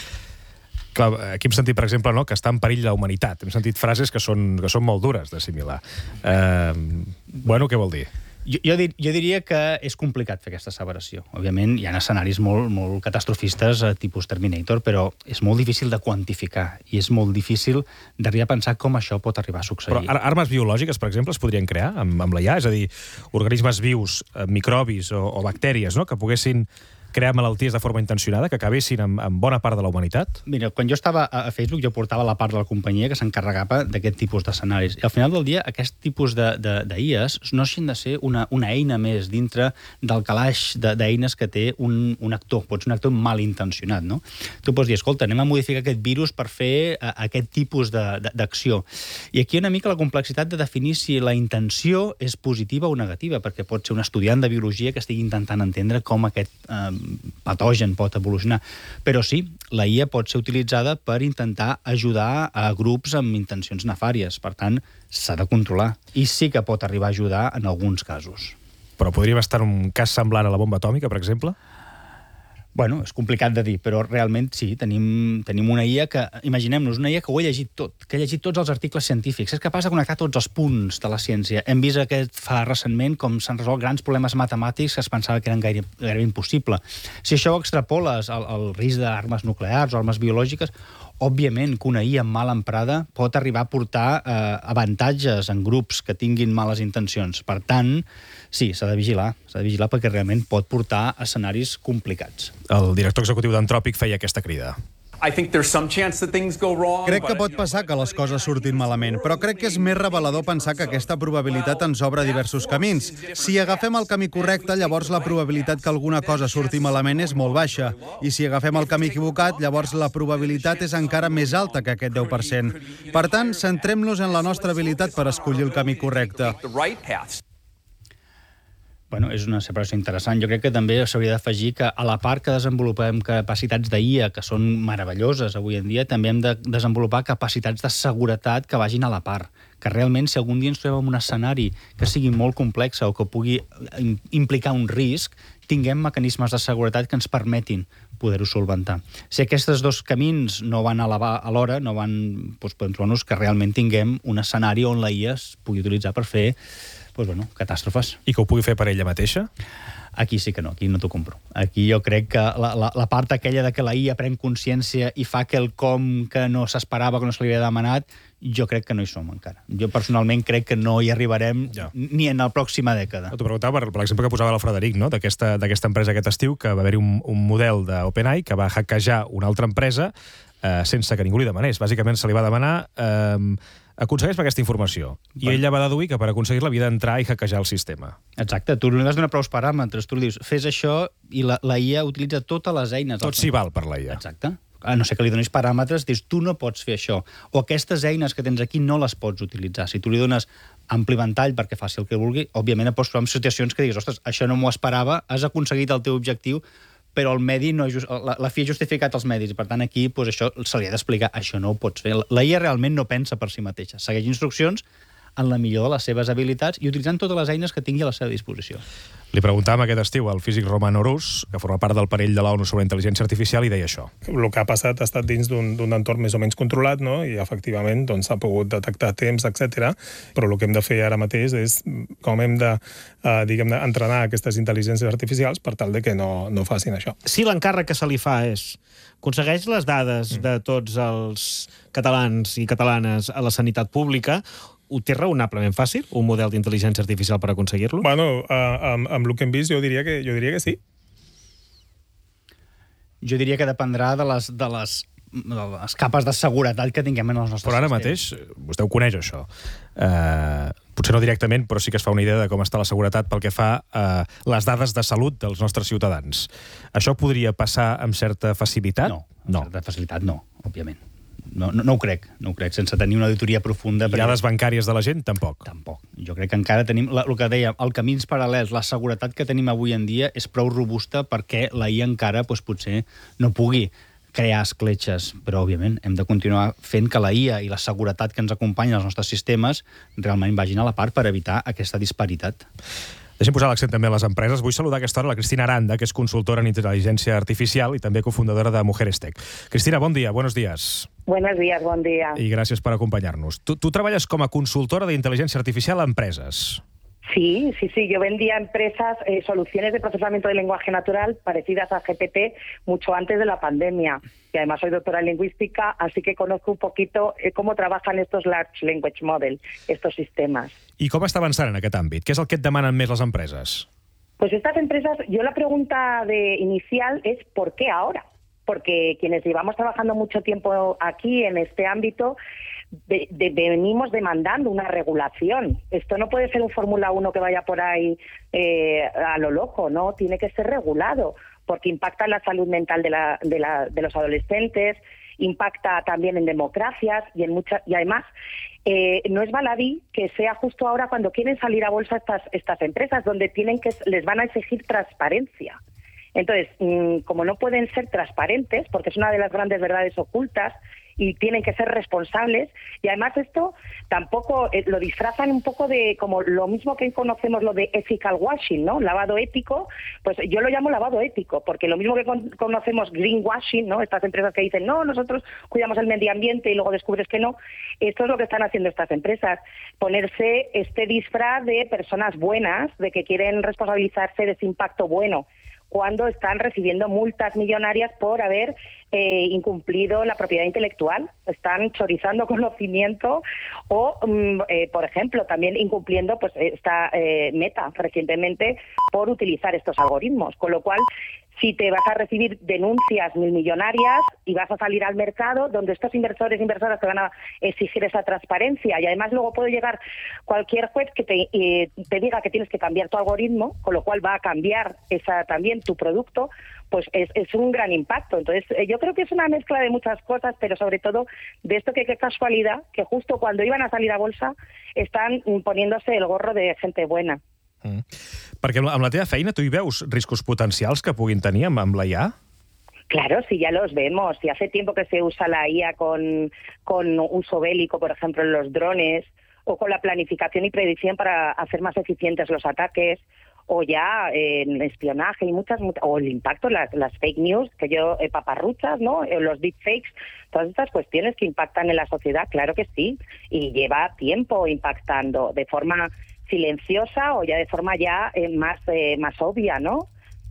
Clar, aquí hem sentit, per exemple, no, que està en perill la humanitat. Hem sentit frases que són, que són molt dures d'assimilar. Eh, bueno, què vol dir? Jo, jo, dir, jo diria que és complicat fer aquesta asseveració. Òbviament, hi ha escenaris molt, molt catastrofistes, tipus Terminator, però és molt difícil de quantificar i és molt difícil d'arribar a pensar com això pot arribar a succeir. Però armes biològiques, per exemple, es podrien crear amb, amb la I A? És a dir, organismes vius, microbis o, o bactèries, no?, que poguessin crear malalties de forma intencionada que acabessin amb, amb bona part de la humanitat? Mira, quan jo estava a Facebook jo portava la part de la companyia que s'encarregava d'aquest tipus d'escenaris. I al final del dia aquest tipus de, de, de I As no deixen de ser una, una eina més dintre del calaix d'eines que té un, un actor. Pot ser un actor malintencionat, no? Tu pots dir, escolta, anem a modificar aquest virus per fer a, aquest tipus d'acció. I aquí una mica la complexitat de definir si la intenció és positiva o negativa, perquè pot ser un estudiant de biologia que estigui intentant entendre com aquest eh, patogen pot evolucionar. Però sí, la I A pot ser utilitzada per intentar ajudar a grups amb intencions nefàries. Per tant, s'ha de controlar. I sí que pot arribar a ajudar en alguns casos. Però podríem estar en un cas semblant a la bomba atòmica, per exemple? Bueno, és complicat de dir, però realment sí, tenim, tenim una I A que, imaginem-nos, una I A que ho ha llegit tot, que ha llegit tots els articles científics, és capaç de connectar tots els punts de la ciència. Hem vist aquest fa recentment com s'han resolt grans problemes matemàtics que es pensava que eren gaire, gairebé impossible. Si això ho extrapoles al, al risc d'armes nuclears o armes biològiques, òbviament que una I A mal emprada pot arribar a portar eh, avantatges en grups que tinguin males intencions. Per tant, sí, s'ha de vigilar, s'ha de vigilar perquè realment pot portar a escenaris complicats. El director executiu d'Antròpic feia aquesta crida. Crec que pot passar que les coses surtin malament, però crec que és més revelador pensar que aquesta probabilitat ens obre diversos camins. Si agafem el camí correcte, llavors la probabilitat que alguna cosa surti malament és molt baixa. I si agafem el camí equivocat, llavors la probabilitat és encara més alta que aquest deu per cent. Per tant, centrem-nos en la nostra habilitat per escollir el camí correcte. Bueno, és una separació interessant. Jo crec que també s'hauria d'afegir que a la part que desenvolupem capacitats d'I A, que són meravelloses avui en dia, també hem de desenvolupar capacitats de seguretat que vagin a la part. Que realment, si algun dia ens trobem en un escenari que sigui molt complex o que pugui implicar un risc, tinguem mecanismes de seguretat que ens permetin poder-ho solventar. Si aquests dos camins no van a l'hora, no van, doncs podem trobar-nos que realment tinguem un escenari on la I A es pugui utilitzar per fer pues bueno, catàstrofes. I que ho pugui fer per ella mateixa? Aquí sí que no, aquí no t'ho compro. Aquí jo crec que la, la, la part aquella de que la I A pren consciència i fa que el com que no s'esperava, que no se li havia demanat, jo crec que no hi som encara. Jo personalment crec que no hi arribarem ja. ni en la pròxima dècada. T'ho preguntava per, per l'exemple que posava el Frederic, no? d'aquesta empresa aquest estiu, que va haver-hi un, un model d'OpenAI que va hackejar una altra empresa eh, sense que ningú li demanés. Bàsicament se li va demanar eh, aconsegueix-me aquesta informació. I bueno. ella va deduir que per aconseguir-la havia d'entrar i hackejar el sistema. Exacte, tu no has donar prou paràmetres, tu dius, fes això i la, la I A utilitza totes les eines. Tot s'hi val per la I A. Exacte. A no ser que li donis paràmetres, dius, tu no pots fer això. O aquestes eines que tens aquí no les pots utilitzar. Si tu li dones ampli ventall perquè faci el que vulgui, òbviament et pots trobar en situacions que diguis, ostres, això no m'ho esperava, has aconseguit el teu objectiu, però el medi no just, la, la fi ha justificat els medis. Per tant, aquí pues, això se li ha d'explicar. Això no ho pots fer. La I A realment no pensa per si mateixa. Segueix instruccions en la millor de les seves habilitats i utilitzant totes les eines que tingui a la seva disposició. Li preguntàvem aquest estiu al físic Roman Orús, que forma part del panell de l'ONU sobre intel·ligència artificial, i deia això. El que ha passat ha estat dins d'un entorn més o menys controlat, no? I efectivament doncs, s'ha pogut detectar temps, etcètera. Però el que hem de fer ara mateix és com hem de, eh, diguem, entrenar aquestes intel·ligències artificials per tal de que no, no facin això. Si l'encàrrec que se li fa és aconsegueix les dades mm. de tots els catalans i catalanes a la sanitat pública, ho té raonablement fàcil, un model d'intel·ligència artificial per aconseguir-lo? Bueno, uh, amb, amb el que hem vist jo diria que, jo diria que sí. Jo diria que dependrà de les, de les, de les capes de seguretat que tinguem en els nostres Però ara sistemes. mateix, vostè ho coneix, això. Uh, potser no directament, però sí que es fa una idea de com està la seguretat pel que fa a uh, les dades de salut dels nostres ciutadans. Això podria passar amb certa facilitat? No, amb no. certa facilitat no, òbviament. No, no, no ho crec, no ho crec, sense tenir una auditoria profunda. I dades bancàries de la gent, tampoc? Tampoc. Jo crec que encara tenim, la, el que deia, el camins paral·lels, la seguretat que tenim avui en dia és prou robusta perquè la I A encara doncs, potser no pugui crear escletxes, però òbviament hem de continuar fent que la I A i la seguretat que ens acompanya als nostres sistemes realment vagin a la part per evitar aquesta disparitat. Deixem posar l'accent també a les empreses. Vull saludar a aquesta hora la Cristina Aranda, que és consultora en intel·ligència artificial i també cofundadora de Mujeres Tech. Cristina, bon dia, buenos días. Buenos días, bon dia. I gràcies per acompanyar-nos. Tu, tu treballes com a consultora d'intel·ligència artificial a empreses. Sí, sí, sí. Yo vendía a empresas eh, soluciones de procesamiento de lenguaje natural parecidas a G P T mucho antes de la pandemia. Y además soy doctora en lingüística, así que conozco un poquito eh, cómo trabajan estos large language models, estos sistemas. I com està avançant en aquest àmbit? Què és el que et demanen més les empreses? Pues estas empresas, yo la pregunta de inicial es ¿por qué ahora? Porque quienes llevamos trabajando mucho tiempo aquí en este ámbito, de, de, venimos demandando una regulación. Esto no puede ser un Fórmula uno que vaya por ahí eh, a lo loco, ¿no? Tiene que ser regulado, porque impacta en la salud mental de, la, de, la, de los adolescentes, impacta también en democracias y en muchas, y además eh, no es baladí que sea justo ahora cuando quieren salir a bolsa estas, estas empresas, donde tienen que les van a exigir transparencia. Entonces, como no pueden ser transparentes, porque es una de las grandes verdades ocultas, y tienen que ser responsables, y además esto tampoco eh, lo disfrazan un poco de como lo mismo que conocemos lo de ethical washing, ¿no? Lavado ético, pues yo lo llamo lavado ético, porque lo mismo que con, conocemos greenwashing, ¿no? Estas empresas que dicen, no, nosotros cuidamos el medio ambiente y luego descubres que no, esto es lo que están haciendo estas empresas, ponerse este disfraz de personas buenas, de que quieren responsabilizarse de ese impacto bueno, cuando están recibiendo multas millonarias por haber eh, incumplido la propiedad intelectual. Están chorizando conocimiento o, mm, eh, por ejemplo, también incumpliendo pues esta eh, Meta recientemente por utilizar estos algoritmos. Con lo cual, si te vas a recibir denuncias milmillonarias y vas a salir al mercado donde estos inversores e inversoras te van a exigir esa transparencia, y además luego puede llegar cualquier juez que te, eh, te diga que tienes que cambiar tu algoritmo, con lo cual va a cambiar esa también tu producto, pues es, es un gran impacto. Entonces eh, yo creo que es una mezcla de muchas cosas, pero sobre todo de esto que qué casualidad que justo cuando iban a salir a bolsa están poniéndose el gorro de gente buena. Mm. Perquè amb la, amb la teva feina tu hi veus riscos potencials que puguin tenir amb, amb la I A? Claro, sí, ya los vemos. Y hace tiempo que se usa la I A con, con uso bélico, por ejemplo, en los drones, o con la planificación y predicción para hacer más eficientes los ataques, o ya eh, en espionaje y muchas, muchas o el impacto, las, las fake news, que yo, eh, paparruchas, ¿no? Eh, los deepfakes, todas estas cuestiones que impactan en la sociedad, claro que sí, y lleva tiempo impactando de forma silenciosa o ya de forma ja eh, más, eh, más òbvia, no?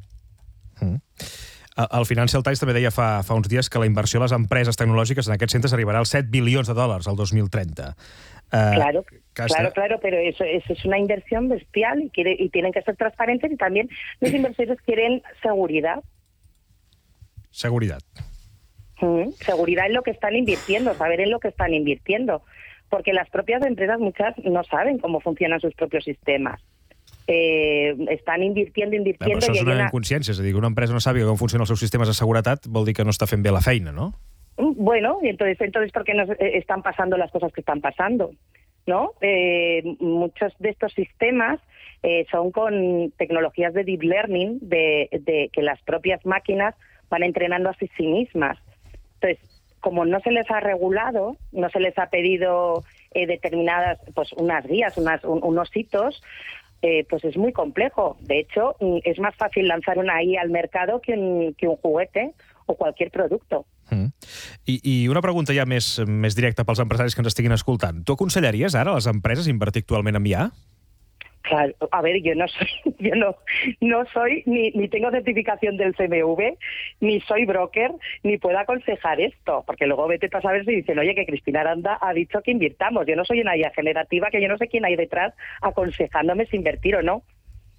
Mm. El Financial Times també deia fa, fa uns dies que la inversió a les empreses tecnològiques en aquests centres arribarà als set bilions de dòlars al dos mil trenta. Uh, claro, claro, claro, pero eso, eso es una inversión bestial y, quiere, y tienen que ser transparentes, y también los inversores quieren seguridad. Seguridad. Mm, seguridad en lo que están invirtiendo, saber en lo que están invirtiendo. Porque las propias empresas muchas no saben cómo funcionan sus propios sistemas. Eh, están invirtiendo, invirtiendo... Però això és y una una inconsciència, és a dir, que una empresa no sàpiga com funcionen els seus sistemes de seguretat vol dir que no està fent bé la feina, no? Bueno, y entonces, entonces ¿por qué nos eh, están pasando las cosas que están pasando? ¿No? Eh, muchos de estos sistemas eh, son con tecnologías de deep learning, de, de que las propias máquinas van entrenando a sí mismas. Entonces, como no se les ha regulado, no se les ha pedido eh, determinadas, pues unas guías, unas, un, unos hitos, eh, pues es muy complejo. De hecho, es más fácil lanzar una I A al mercado que un, que un juguete o cualquier producto. Mm. I, I una pregunta ja més, més directa pels empresaris que ens estiguin escoltant. Tu aconsellaries ara a les empreses invertir actualment en I A? Claro, a ver, yo no soy, yo no, no soy, ni, ni tengo certificación del C M V, ni soy broker, ni puedo aconsejar esto, porque luego vete a saber si dicen, oye, que Cristina Aranda ha dicho que invirtamos. Yo no soy una I A generativa, que yo no sé quién hay detrás aconsejándome si invertir o no.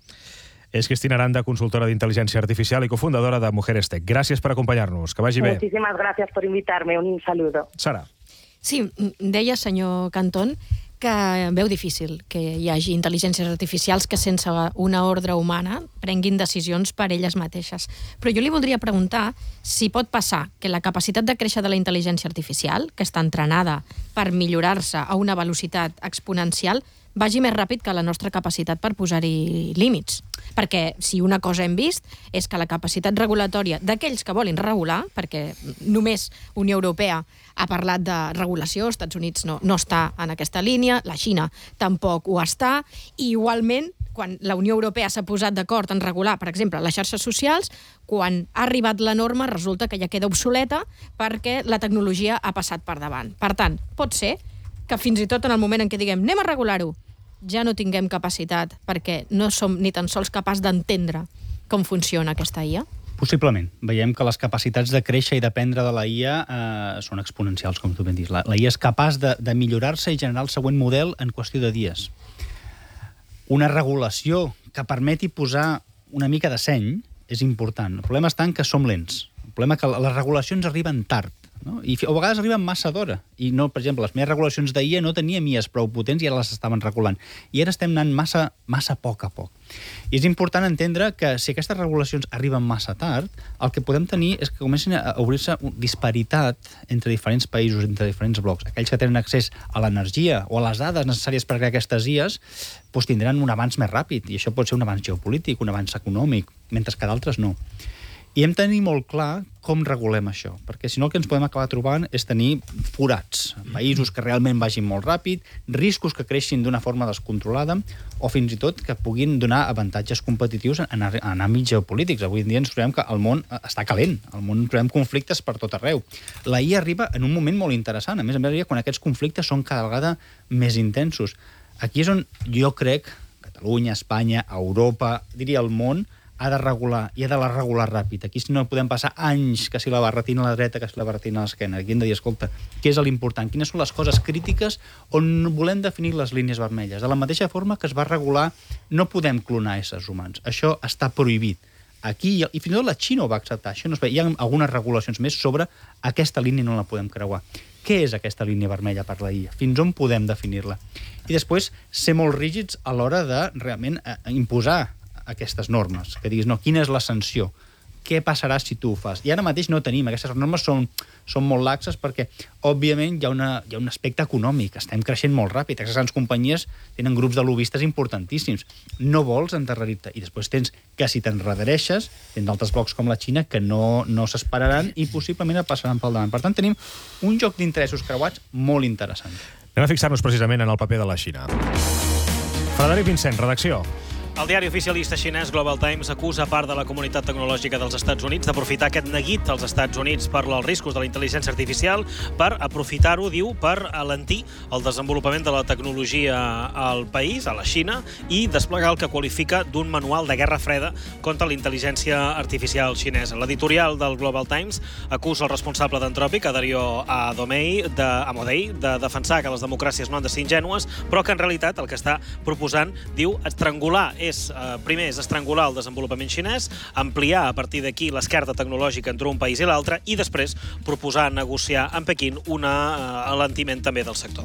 És Cristina Aranda, consultora d'intel·ligència artificial i cofundadora de Mujeres Tech. Gràcies per acompanyar-nos. Que vagi bé. Muchísimas gracias por invitarme. Un saludo. Sara. Sí, deia, senyor Cantón, que veu difícil que hi hagi intel·ligències artificials que sense una ordre humana prenguin decisions per elles mateixes. Però jo li voldria preguntar si pot passar que la capacitat de créixer de la intel·ligència artificial, que està entrenada per millorar-se a una velocitat exponencial, vagi més ràpid que la nostra capacitat per posar-hi límits. Perquè si una cosa hem vist és que la capacitat regulatòria d'aquells que volen regular, perquè només Unió Europea ha parlat de regulació, els Estats Units no, no està en aquesta línia, la Xina tampoc ho està, i igualment, quan la Unió Europea s'ha posat d'acord en regular, per exemple, les xarxes socials, quan ha arribat la norma resulta que ja queda obsoleta perquè la tecnologia ha passat per davant. Per tant, pot ser que fins i tot en el moment en què diguem anem a regular-ho, ja no tinguem capacitat perquè no som ni tan sols capaç d'entendre com funciona aquesta I A? Possiblement. Veiem que les capacitats de créixer i d'aprendre de la I A eh, són exponencials, com tu ben dius. La, la I A és capaç de, de millorar-se i generar el següent model en qüestió de dies. Una regulació que permeti posar una mica de seny és important. El problema està en que som lents. El problema és que les regulacions arriben tard. No? I a vegades arriben massa d'hora. I, no, per exemple, les meves regulacions d'I A no tenien I As prou potents i ara les estaven regulant. I ara estem anant massa, massa a poc a poc. I és important entendre que si aquestes regulacions arriben massa tard, el que podem tenir és que comencin a obrir-se disparitat entre diferents països, entre diferents blocs. Aquells que tenen accés a l'energia o a les dades necessàries per crear aquestes I As doncs tindran un avanç més ràpid. I això pot ser un avanç geopolític, un avanç econòmic, mentre que d'altres no. I hem de tenir molt clar com regulem això, perquè si no el que ens podem acabar trobant és tenir forats, països que realment vagin molt ràpid, riscos que creixin d'una forma descontrolada o fins i tot que puguin donar avantatges competitius en, en àmbits geopolítics. Avui en dia ens trobem que el món està calent, al món trobem conflictes per tot arreu. La I A arriba en un moment molt interessant, a més a més quan aquests conflictes són cada vegada més intensos. Aquí és on jo crec, Catalunya, Espanya, Europa, diria el món, ha de regular, i ha de la regular ràpid. Aquí no podem passar anys que si la barretina a la dreta, que si la barretina a l'esquena. Aquí hem de dir, escolta, què és l'important? Quines són les coses crítiques on volem definir les línies vermelles? De la mateixa forma que es va regular, no podem clonar éssers humans. Això està prohibit. Aquí, i fins i tot la Xina ho va acceptar. Això no es ve. Hi ha algunes regulacions més sobre aquesta línia no la podem creuar. Què és aquesta línia vermella per la I A? Fins on podem definir-la? I després, ser molt rígids a l'hora de realment imposar aquestes normes, que diguis, no, quina és la sanció? Què passarà si tu ho fas? I ara mateix no tenim, aquestes normes són, són molt laxes perquè, òbviament, hi ha, una, hi ha un aspecte econòmic, estem creixent molt ràpid, aquestes grans companyies tenen grups de lobistes importantíssims, no vols endarrerir-te, i després tens que si t'enredereixes, tens altres blocs com la Xina que no, no s'esperaran i possiblement et passaran pel davant. Per tant, tenim un joc d'interessos creuats molt interessant. Anem a fixar-nos precisament en el paper de la Xina. Frederic Vincent, redacció. El diari oficialista xinès Global Times acusa part de la comunitat tecnològica dels Estats Units d'aprofitar aquest neguit als Estats Units per als riscos de la intel·ligència artificial per aprofitar-ho, diu, per alentir el desenvolupament de la tecnologia al país, a la Xina, i desplegar el que qualifica d'un manual de guerra freda contra la intel·ligència artificial xinesa. L'editorial del Global Times acusa el responsable d'Anthropic, Dario Amodei, de, Amodei, de defensar que les democràcies no han de ser ingènues, però que en realitat el que està proposant, diu, estrangular és, eh, primer és estrangular el desenvolupament xinès, ampliar a partir d'aquí l'esquerda tecnològica entre un país i l'altre i després proposar negociar amb Pequín un eh, alentiment també del sector.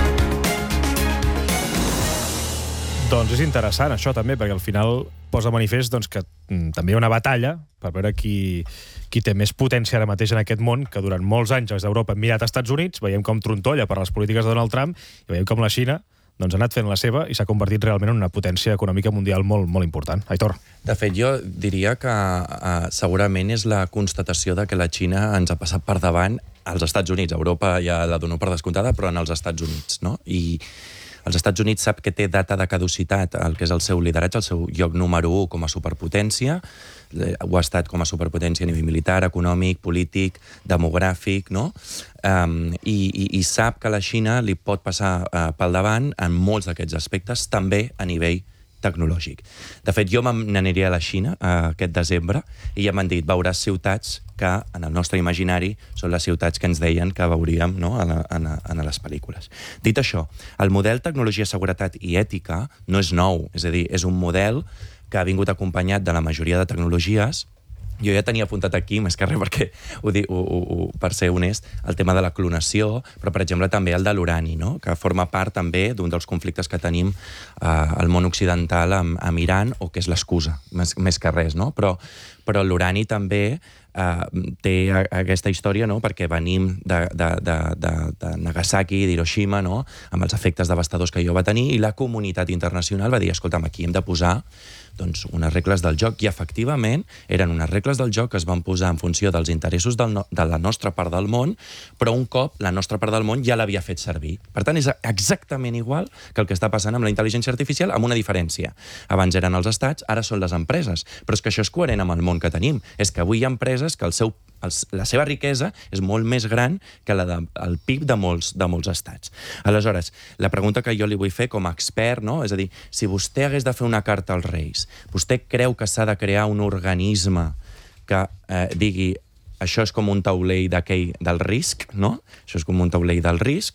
Doncs és interessant això també, perquè al final posa manifest doncs, que mm, també hi ha una batalla per veure qui, qui té més potència ara mateix en aquest món, que durant molts anys des d'Europa hem mirat als Estats Units, veiem com trontolla per les polítiques de Donald Trump i veiem com la Xina doncs ha anat fent la seva i s'ha convertit realment en una potència econòmica mundial molt, molt important. Aitor. De fet, jo diria que uh, segurament és la constatació de que la Xina ens ha passat per davant als Estats Units. Europa ja la dono per descomptada, però en els Estats Units, no? I els Estats Units sap que té data de caducitat el que és el seu lideratge, el seu lloc número u com a superpotència, ho ha estat com a superpotència a nivell militar, econòmic, polític, demogràfic, no? Um, i, i, i sap que la Xina li pot passar uh, pel davant en molts d'aquests aspectes, també a nivell tecnològic. De fet, jo m'aniria a la Xina uh, aquest desembre i ja m'han dit, veuràs ciutats que en el nostre imaginari són les ciutats que ens deien que veuríem, no? a, la, a, la, a les pel·lícules. Dit això, el model tecnologia, seguretat i ètica no és nou, és a dir, és un model que ha vingut acompanyat de la majoria de tecnologies. Jo ja tenia apuntat aquí, més que res perquè, ho dic, ho, ho, per ser honest, el tema de la clonació, però, per exemple, també el de l'urani, no? Que forma part també d'un dels conflictes que tenim eh, al món occidental amb, amb Iran, o que és l'excusa, més, més que res, no? Però, però l'urani també Uh, té aquesta història, no? Perquè venim de, de, de, de, de Nagasaki, d'Hiroshima, no? Amb els efectes devastadors que allò va tenir, i la comunitat internacional va dir, escolta'm, aquí hem de posar doncs, unes regles del joc, i efectivament eren unes regles del joc que es van posar en funció dels interessos del no, de la nostra part del món, però un cop la nostra part del món ja l'havia fet servir. Per tant, és exactament igual que el que està passant amb la intel·ligència artificial, amb una diferència. Abans eren els estats, ara són les empreses. Però és que això és coherent amb el món que tenim. És que avui hi ha empreses que el seu Els, la seva riquesa és molt més gran que la del de, P I B de molts, de molts estats. Aleshores, la pregunta que jo li vull fer com a expert, no? És a dir, si vostè hagués de fer una carta als Reis, vostè creu que s'ha de crear un organisme que eh, digui això és com un taulell d'aquell del risc, no? Això és com un taulell del risc,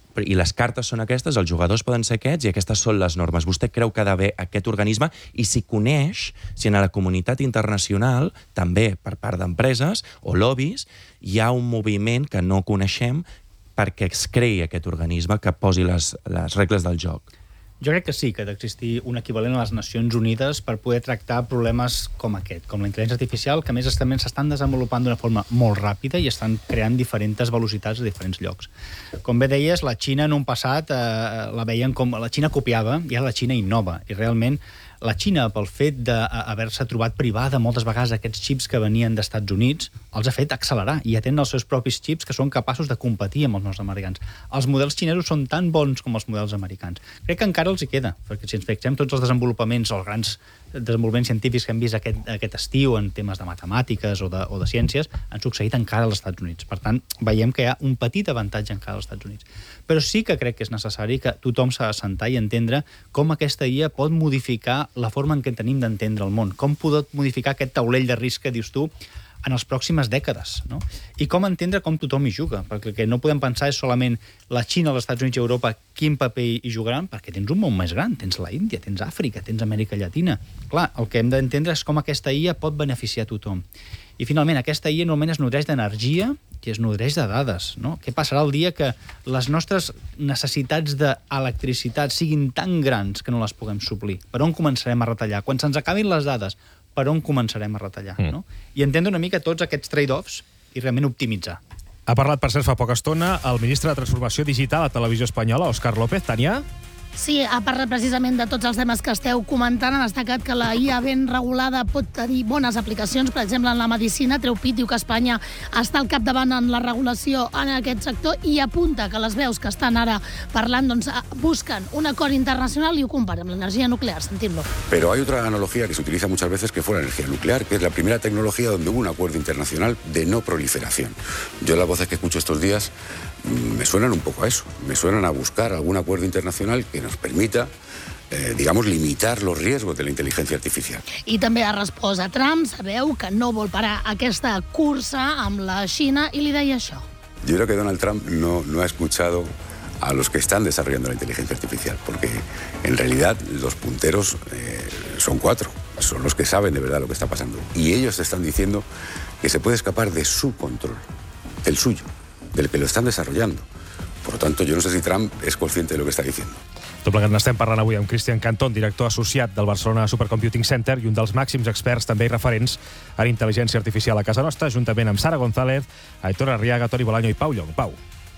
i les cartes són aquestes, els jugadors poden ser aquests i aquestes són les normes. Vostè creu que ha d'haver aquest organisme i si coneix, si en la comunitat internacional, també per part d'empreses o lobbies, hi ha un moviment que no coneixem perquè es creï aquest organisme que posi les, les regles del joc. Jo crec que sí, que ha d'existir un equivalent a les Nacions Unides per poder tractar problemes com aquest, com la intel·ligència artificial, que a més també s'estan desenvolupant d'una forma molt ràpida i estan creant diferents velocitats a diferents llocs. Com bé deies, la Xina en un passat eh, la veien com... La Xina copiava i ara la Xina innova. I realment la Xina, pel fet d'haver-se trobat privada moltes vegades aquests xips que venien d'Estats Units, els ha fet accelerar i ja tenen els seus propis xips que són capaços de competir amb els nostres americans. Els models xinesos són tan bons com els models americans. Crec que encara els hi queda, perquè si ens fixem tots els desenvolupaments, els grans desenvolupaments científics que hem vist aquest, aquest estiu en temes de matemàtiques o de, o de ciències, han succeït encara als Estats Units. Per tant, veiem que hi ha un petit avantatge encara als Estats Units. Però sí que crec que és necessari que tothom s'ha d'assentar i entendre com aquesta I A pot modificar la forma en què tenim d'entendre el món, com pot modificar aquest taulell de risc que dius tu en les pròximes dècades, no? I com entendre com tothom hi juga, perquè el que no podem pensar és solament la Xina, els Estats Units i Europa quin paper hi jugaran, perquè tens un món més gran, tens la Índia, tens Àfrica, tens Amèrica Llatina. Clar, el que hem d'entendre és com aquesta I A pot beneficiar a tothom. I finalment, aquesta I A normalment es nodreix d'energia i es nodreix de dades, no? Què passarà el dia que les nostres necessitats d'electricitat siguin tan grans que no les puguem suplir? Per on començarem a retallar? Quan se'ns acabin les dades, per on començarem a retallar, mm. no? I entendre una mica tots aquests trade-offs i realment optimitzar. Ha parlat, per cert, fa poca estona el ministre de Transformació Digital a Televisió Espanyola, Òscar López. Tania? Sí, ha parlat precisament de tots els temes que esteu comentant. Ha destacat que la I A ben regulada pot tenir bones aplicacions. Per exemple, en la medicina, treu pit, diu que Espanya està al capdavant en la regulació en aquest sector i apunta que les veus que estan ara parlant doncs, busquen un acord internacional i ho compara amb l'energia nuclear. Sentim-lo. Pero hay otra analogía que se utiliza muchas veces que fue la energía nuclear, que es la primera tecnología donde hubo un acuerdo internacional de no proliferación. Yo las voces que escucho estos días me suenan un poco a eso, me suenan a buscar algún acuerdo internacional que nos permita, eh, digamos, limitar los riesgos de la inteligencia artificial. I també ha respost a Trump, sabeu que no vol parar aquesta cursa amb la Xina i li deia això. Yo creo que Donald Trump no, no ha escuchado a los que están desarrollando la inteligencia artificial, porque en realidad los punteros eh, son cuatro, son los que saben de verdad lo que está pasando. Y ellos están diciendo que se puede escapar de su control, del suyo, del que lo están desarrollando. Por lo tanto, yo no sé si Trump es consciente de lo que está diciendo. Tot plegat n'estem parlant avui amb Christian Cantón, director associat del Barcelona Supercomputing Center i un dels màxims experts també i referents en intel·ligència artificial a casa nostra, juntament amb Sara González, Aitor Arriaga, Toni Bolaño i Pau Llong. Pau.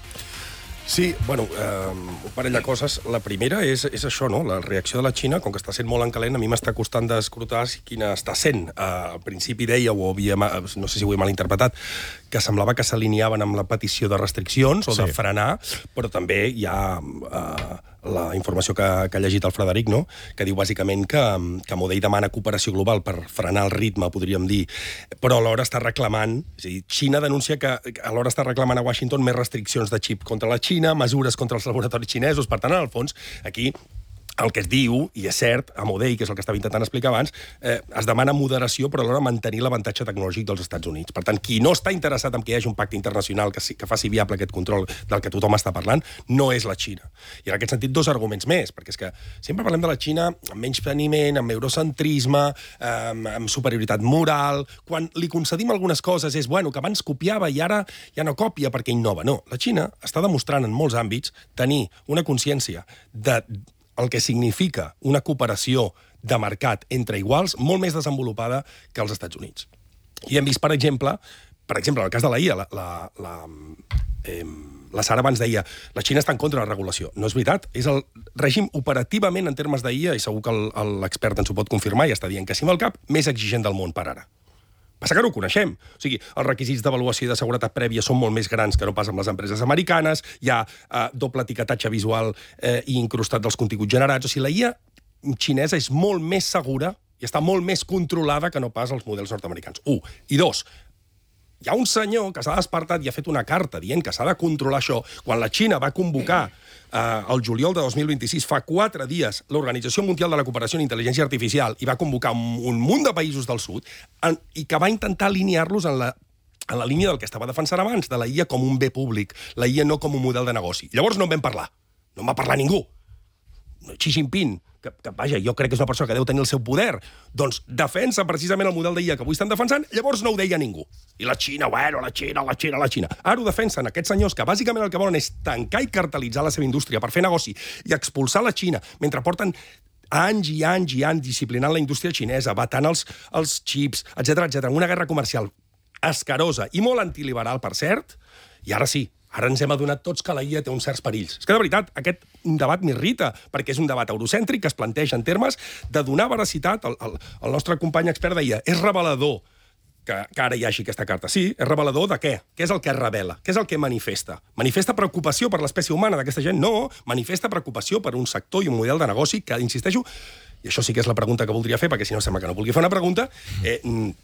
Sí, bueno, eh, un parell de coses. La primera és, és això, no? La reacció de la Xina, com que està sent molt en calent, a mi m'està costant d'escrutar quina està sent. Eh, al principi deia, o havia, no sé si ho he malinterpretat, que semblava que s'alineaven amb la petició de restriccions o sí. de frenar, però també hi ha eh, la informació que, que ha llegit el Frederic, no? Que diu bàsicament que, que Modell demana cooperació global per frenar el ritme, podríem dir, però alhora està reclamant, és a dir, Xina denuncia que alhora està reclamant a Washington més restriccions de xip contra la Xina, mesures contra els laboratoris xinesos. Per tant, en el fons, aquí el que es diu, i és cert, a Modell, que és el que estava intentant explicar abans, eh, es demana moderació, però alhora mantenir l'avantatge tecnològic dels Estats Units. Per tant, qui no està interessat en que hi hagi un pacte internacional que, que faci viable aquest control del que tothom està parlant, no és la Xina. I en aquest sentit, dos arguments més, perquè és que sempre parlem de la Xina amb menys planiment, amb eurocentrisme, amb, amb superioritat moral. Quan li concedim algunes coses és, bueno, que abans copiava i ara ja no copia perquè innova. No, la Xina està demostrant en molts àmbits tenir una consciència de el que significa una cooperació de mercat entre iguals molt més desenvolupada que als Estats Units. I hem vist, per exemple, per exemple, en el cas de la I A, la, la, la, eh, la Sara abans deia la Xina està en contra de la regulació. No és veritat, és el règim operativament en termes d'I A, i segur que l'expert ens ho pot confirmar i està dient que sí amb el cap, més exigent del món per ara. Passa que no ho coneixem. O sigui, els requisits d'avaluació i de seguretat prèvia són molt més grans que no pas amb les empreses americanes, hi ha eh, doble etiquetatge visual eh, i incrustat dels continguts generats. O sigui, la I A xinesa és molt més segura i està molt més controlada que no pas els models nord-americans. Un. I dos, hi ha un senyor que s'ha despertat i ha fet una carta dient que s'ha de controlar això. Quan la Xina va convocar Uh, el juliol de dos mil vint-i-sis, fa quatre dies, l'Organització Mundial de la Cooperació en Intel·ligència Artificial i va convocar un, un munt de països del sud en, i que va intentar alinear-los en la en la línia del que estava defensant abans, de la I A com un bé públic, la I A no com un model de negoci. Llavors no en vam parlar. No en va parlar ningú. Xi Jinping, que, que vaja, jo crec que és una persona que deu tenir el seu poder, doncs defensa precisament el model de I A que avui estan defensant, llavors no ho deia ningú. I la Xina, bueno, la Xina, la Xina, la Xina. Ara ho defensen aquests senyors que bàsicament el que volen és tancar i cartelitzar la seva indústria per fer negoci i expulsar la Xina, mentre porten anys i anys i anys disciplinant la indústria xinesa, batant els, els xips, etcètera, etcètera, una guerra comercial escarosa i molt antiliberal, per cert, i ara sí, ara ens hem adonat tots que la I A té uns certs perills. És que, de veritat, aquest debat m'irrita, perquè és un debat eurocèntric que es planteja en termes de donar veracitat. El, el, el nostre company expert deia, és revelador que, que ara hi hagi aquesta carta. Sí, és revelador de què? Què és el que revela? Què és el que manifesta? Manifesta preocupació per l'espècie humana d'aquesta gent? No, manifesta preocupació per un sector i un model de negoci que, insisteixo, i això sí que és la pregunta que voldria fer, perquè si no sembla que no vulgui fer una pregunta, eh,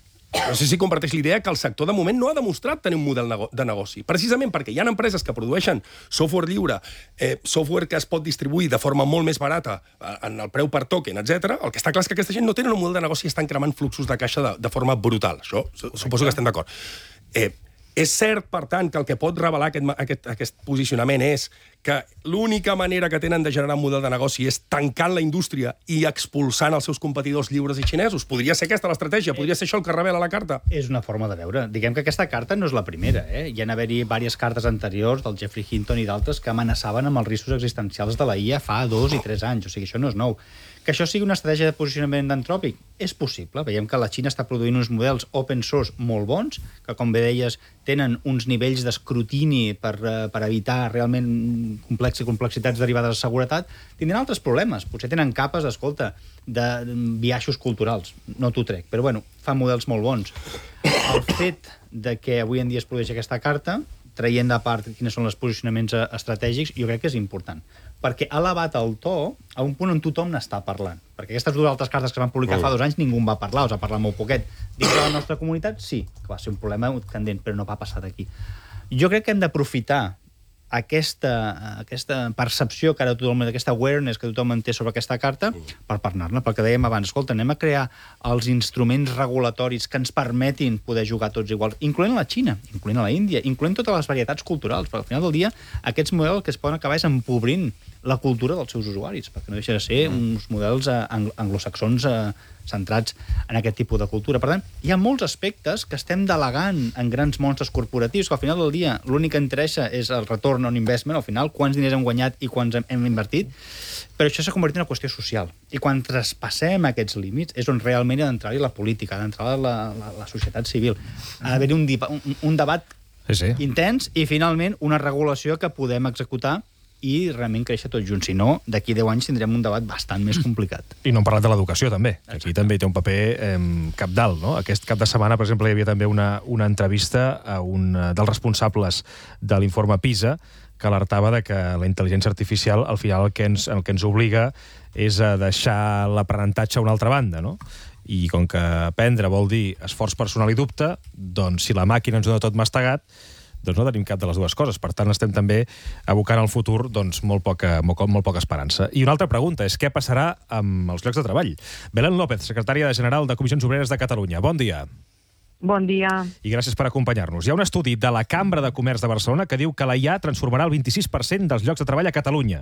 no sé si comparteix l'idea que el sector de moment no ha demostrat tenir un model de negoci. Precisament perquè hi ha empreses que produeixen software lliure, eh, software que es pot distribuir de forma molt més barata en el preu per token, etcètera. El que està clar és que aquesta gent no tenen un model de negoci i estan cremant fluxos de caixa de, de forma brutal. Això suposo que estem d'acord. Eh, És cert, per tant, que el que pot revelar aquest, aquest, aquest posicionament és que l'única manera que tenen de generar un model de negoci és tancant la indústria i expulsant els seus competidors lliures i xinesos. Podria ser aquesta l'estratègia? Podria ser això el que revela la carta? És una forma de veure. Diguem que aquesta carta no és la primera. Eh? Hi ha haver-hi diverses cartes anteriors del Jeffrey Hinton i d'altres que amenaçaven amb els riscos existencials de la I A fa dos i tres anys. O sigui, això no és nou. Que això sigui una estratègia de posicionament d'antròpic és possible. Veiem que la Xina està produint uns models open source molt bons, que, com bé deies, tenen uns nivells d'escrutini per, per evitar realment complex i complexitats derivades de seguretat. Tindran altres problemes. Potser tenen capes, escolta, de biaixos culturals. No t'ho trec. Però, bueno, fan models molt bons. El fet de que avui en dia es produeix aquesta carta, traient de part quins són els posicionaments estratègics, jo crec que és important. Perquè ha elevat el to a un punt on tothom n'està parlant. Perquè aquestes dues altres cartes que van publicar fa dos anys ningú en va parlar, o s'ha parlat molt poquet. Dins de la nostra comunitat, sí, que va ser un problema candent, però no va passar d'aquí. Jo crec que hem d'aprofitar aquesta, aquesta percepció que ara tothom, aquesta awareness que tothom en té sobre aquesta carta per parlar-ne, perquè dèiem abans, escolta, anem a crear els instruments regulatoris que ens permetin poder jugar tots iguals, incloent la Xina, incloent la Índia, incloent totes les varietats culturals, perquè al final del dia aquests models que es poden acabar és empobrint la cultura dels seus usuaris, perquè no deixa de ser uns models anglosaxons centrats en aquest tipus de cultura. Per tant, hi ha molts aspectes que estem delegant en grans monstres corporatius que al final del dia l'únic que interessa és el retorn on investment, al final, quants diners hem guanyat i quants hem, hem invertit, però això s'ha convertit en una qüestió social. I quan traspassem aquests límits és on realment ha d'entrar-hi la política, ha d'entrar la, la, la societat civil. Ha d'haver-hi un, un, un debat sí, sí. intens i, finalment, una regulació que podem executar i realment créixer tots junts. Si no, d'aquí deu anys tindrem un debat bastant més complicat. I no hem parlat de l'educació, també. Aquí també té un paper eh, capdalt, no? Aquest cap de setmana, per exemple, hi havia també una, una entrevista a un dels responsables de l'informe PISA que alertava de que la intel·ligència artificial, al final, el que ens, el que ens obliga és a deixar l'aprenentatge a una altra banda, no? I com que aprendre vol dir esforç personal i dubte, doncs si la màquina ens dona tot mastegat, doncs no tenim cap de les dues coses. Per tant, estem també abocant al futur doncs, molt, poca, molt, molt poca esperança. I una altra pregunta és què passarà amb els llocs de treball? Belén López, secretària general de Comissions Obreres de Catalunya. Bon dia. Bon dia. I gràcies per acompanyar-nos. Hi ha un estudi de la Cambra de Comerç de Barcelona que diu que la I A transformarà el vint-i-sis per cent dels llocs de treball a Catalunya.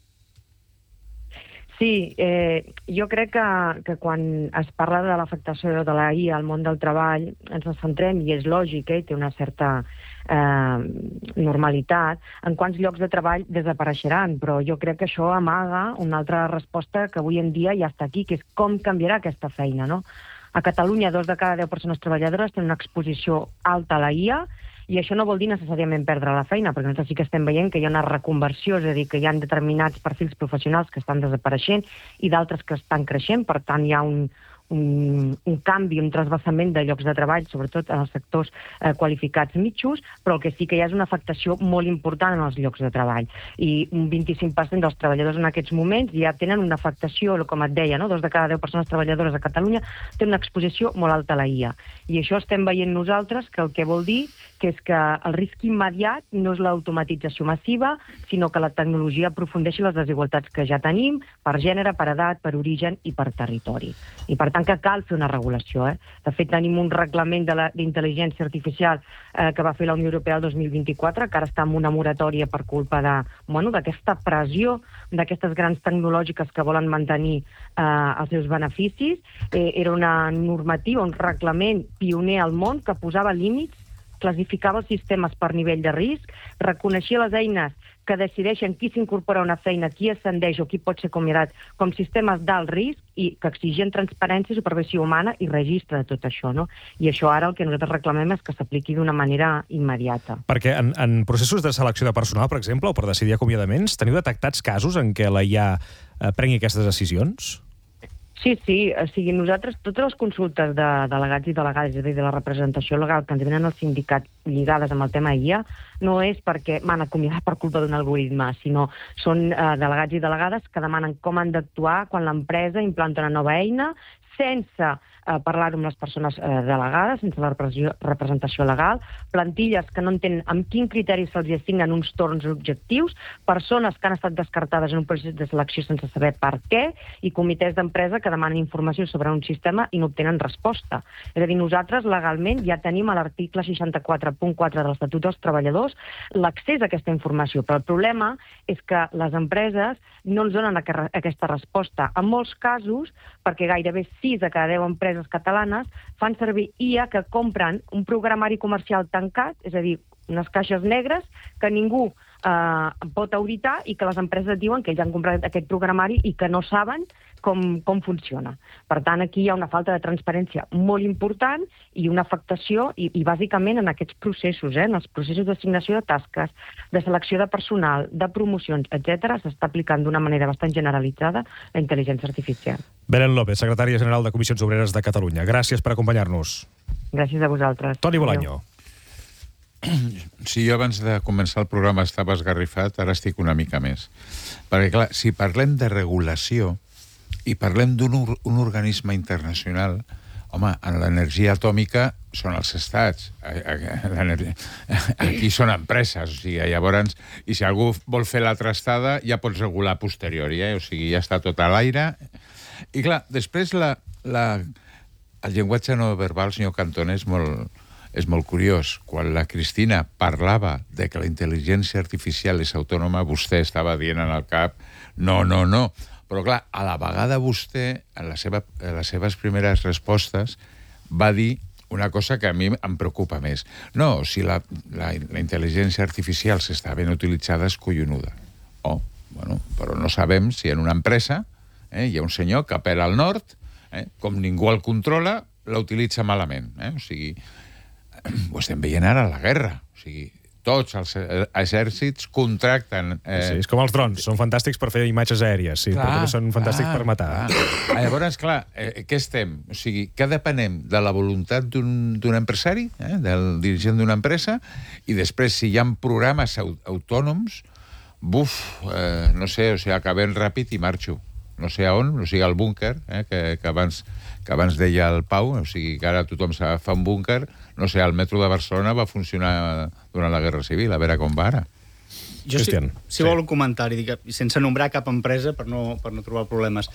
Sí, eh, jo crec que, que quan es parla de l'afectació de la I A al món del treball ens centrem, i és lògic, eh, té una certa eh, normalitat, en quants llocs de treball desapareixeran, però jo crec que això amaga una altra resposta que avui en dia ja està aquí, que és com canviarà aquesta feina, no? A Catalunya, dos de cada deu persones treballadores tenen una exposició alta a la I A, i això no vol dir necessàriament perdre la feina, perquè nosaltres sí que estem veient que hi ha una reconversió, és a dir, que hi ha determinats perfils professionals que estan desapareixent i d'altres que estan creixent, per tant hi ha un, un, un canvi, un trasbassament de llocs de treball, sobretot en els sectors eh, qualificats mitjos, però el que sí que hi ha és una afectació molt important en els llocs de treball. I un vint-i-cinc per cent dels treballadors en aquests moments ja tenen una afectació, com et deia, no? dos de cada deu persones treballadores a Catalunya tenen una exposició molt alta a la I A. I això estem veient nosaltres, que el que vol dir que és que el risc immediat no és l'automatització massiva, sinó que la tecnologia aprofundeixi les desigualtats que ja tenim per gènere, per edat, per origen i per territori. I per tant, que cal fer una regulació. Eh? De fet, tenim un reglament d'intel·ligència artificial eh, que va fer la Unió Europea el dos mil vint-i-quatre, que ara està en una moratòria per culpa de, bueno, d'aquesta pressió d'aquestes grans tecnològiques que volen mantenir eh, els seus beneficis. Eh, era una normativa, un reglament pioner al món que posava límits, classificava els sistemes per nivell de risc, reconeixia les eines que decideixen qui s'incorpora a una feina, qui ascendeix o qui pot ser acomiadat com sistemes d'alt risc i que exigien transparència i supervisió humana i registre de tot això, no? I això ara el que nosaltres reclamem és que s'apliqui d'una manera immediata. Perquè en, en processos de selecció de personal, per exemple, o per decidir acomiadaments, teniu detectats casos en què la I A eh, prengui aquestes decisions? Sí, sí, o sigui, nosaltres, totes les consultes de delegats i delegades, és a dir, de la representació legal que ens venen als sindicats lligades amb el tema I A, no és perquè m'han acomiadat per culpa d'un algoritme, sinó són eh, delegats i delegades que demanen com han d'actuar quan l'empresa implanta una nova eina sense eh, parlar-ho amb les persones eh, delegades, sense la representació legal, plantilles que no entenen amb quin criteri se'ls assignen uns torns objectius, persones que han estat descartades en un procés de selecció sense saber per què, i comitès d'empresa que demanen informació sobre un sistema i no obtenen resposta. És a dir, nosaltres legalment ja tenim a l'article seixanta-quatre punt quatre de l'Estatut dels Treballadors l'accés a aquesta informació, però el problema és que les empreses no ens donen aquesta resposta. En molts casos, perquè gairebé sis de cada deu empreses catalanes fan servir I A que compren un programari comercial tancat, és a dir, unes caixes negres que ningú eh, pot auditar i que les empreses diuen que ells han comprat aquest programari i que no saben com, com funciona. Per tant, aquí hi ha una falta de transparència molt important i una afectació, i, i bàsicament en aquests processos, eh, en els processos d'assignació de tasques, de selecció de personal, de promocions, etcètera, s'està aplicant d'una manera bastant generalitzada la intel·ligència artificial. Belén López, secretària general de Comissions Obreres de Catalunya. Gràcies per acompanyar-nos. Gràcies a vosaltres. Toni Bolaño. Si jo abans de començar el programa estava esgarrifat, ara estic una mica més. Perquè, clar, si parlem de regulació i parlem d'un un organisme internacional, home, en l'energia atòmica són els estats, aquí són empreses, o sigui, llavors, i si algú vol fer la trastada, ja pots regular a posteriori, eh? O sigui, ja està tot a l'aire. I clar, després la, la, el llenguatge no verbal, senyor Cantoner, és molt... és molt curiós. Quan la Cristina parlava de que la intel·ligència artificial és autònoma, vostè estava dient en el cap no, no, no. Però, clar, a la vegada vostè, en, la seva, en les seves primeres respostes, va dir una cosa que a mi em preocupa més. No, si la, la, la intel·ligència artificial s'està ben utilitzada, és collonuda. Oh, bueno, però no sabem si en una empresa eh, hi ha un senyor que apela al nord, eh, com ningú el controla, la utilitza malament. Eh? O sigui, ho estem veient ara a la guerra. O sigui, tots els exèrcits contracten... Eh... Sí, és com els drons, són fantàstics per fer imatges aèries, sí, clar, però també són fantàstics clar, per matar. Clar. Llavors, clar, eh, què estem? O sigui, què depenem? De la voluntat d'un empresari, eh, del dirigent d'una empresa, i després, si hi ha programes autònoms, buf, eh, no sé, o sigui, acabem ràpid i marxo. No sé a on, o sigui, al búnquer, eh, que, que, abans, que abans deia el Pau, o sigui, que ara tothom fa un búnquer, no sé, el metro de Barcelona va funcionar durant la Guerra Civil, a veure com va ara. Jo, si, si sí. vol un comentari, dic, sense nombrar cap empresa per no, per no trobar problemes.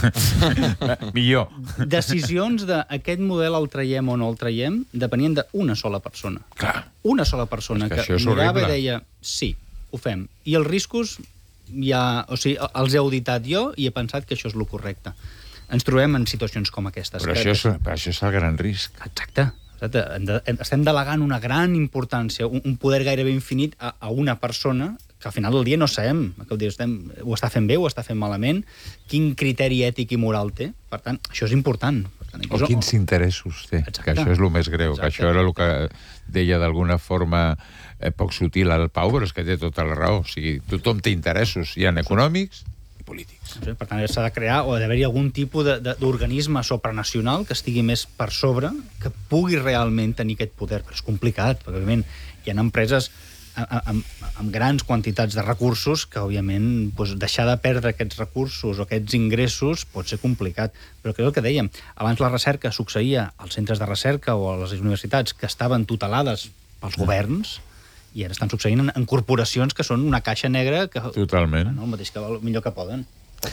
Millor. Decisions d'aquest model el traiem o no el traiem depenien d'una sola persona. Clar. Una sola persona que, que mirava i deia, sí, ho fem. I els riscos, ja, o sigui, els he auditat jo i he pensat que això és el correcte. Ens trobem en situacions com aquestes. Però que, això, és, que... però això és el gran risc. Exacte. Estem delegant una gran importància, un poder gairebé infinit a, a una persona que al final del dia no sabem, que estem, ho està fent bé, ho està fent malament, quin criteri ètic i moral té. Per tant, això és important. Per tant, o quins o... interessos té, exacte, que això és el més greu, exacte, que això era el que deia d'alguna forma eh, poc sutil al Pau, però és que té tota la raó. O sigui, tothom té interessos, hi ha econòmics i polítics. Per tant, s'ha de crear o d'haver-hi algun tipus d'organisme supranacional que estigui més per sobre, que pugui realment tenir aquest poder. Però és complicat, perquè, òbviament, hi ha empreses amb, amb grans quantitats de recursos que, òbviament, doncs, deixar de perdre aquests recursos o aquests ingressos pot ser complicat. Però que és el que dèiem, abans la recerca succeïa als centres de recerca o a les universitats que estaven tutelades pels governs, i ara estan succeint en, en corporacions que són una caixa negra que... Totalment. No, el mateix que millor que poden, el que volen.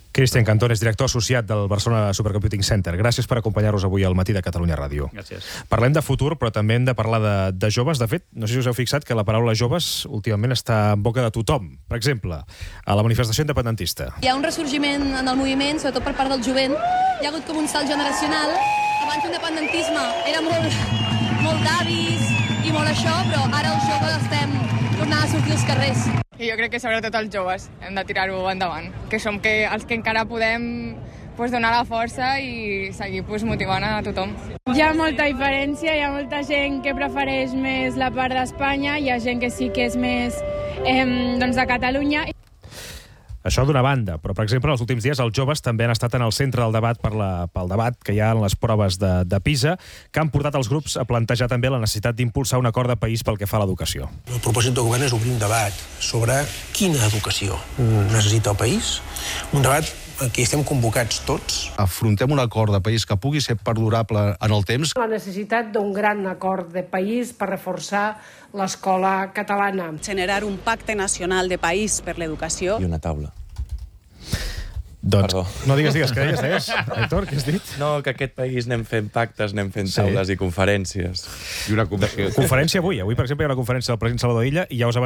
Cristian Cantón és director associat del Barcelona Supercomputing Center. Gràcies per acompanyar-nos avui al Matí de Catalunya Ràdio. Gràcies. Parlem de futur, però també hem de parlar de, de joves. De fet, no sé si us heu fixat que la paraula joves últimament està en boca de tothom. Per exemple, a la manifestació independentista. Hi ha un ressorgiment en el moviment, sobretot per part del jovent. Hi ha hagut com un salt generacional. Abans l'independentisme era molt, molt d'avis i molt això, però ara els joves estem tornant a sortir als carrers. I jo crec que sobretot els joves hem de tirar-ho endavant, que som que els que encara podem pues, donar la força i seguir pues, motivant a tothom. Hi ha molta diferència, hi ha molta gent que prefereix més la part d'Espanya, hi ha gent que sí que és més eh, doncs de Catalunya. Això d'una banda, però, per exemple, en els últims dies els joves també han estat en el centre del debat per la, pel debat que hi ha en les proves de, de PISA, que han portat els grups a plantejar també la necessitat d'impulsar un acord de país pel que fa a l'educació. El propòsit del govern és obrir un debat sobre quina educació necessita el país, un debat en què estem convocats tots. Afrontem un acord de país que pugui ser perdurable en el temps. La necessitat d'un gran acord de país per reforçar l'escola catalana. Generar un pacte nacional de país per l'educació. I una taula. Doncs, Perdó. no digues, digues, què deies, deies? Héctor, què has dit? No, que aquest país anem fent pactes, anem fent taules sí. i conferències. I una comissió. Conferència avui. Avui, per exemple, hi ha una conferència del president Salvador Illa i ja us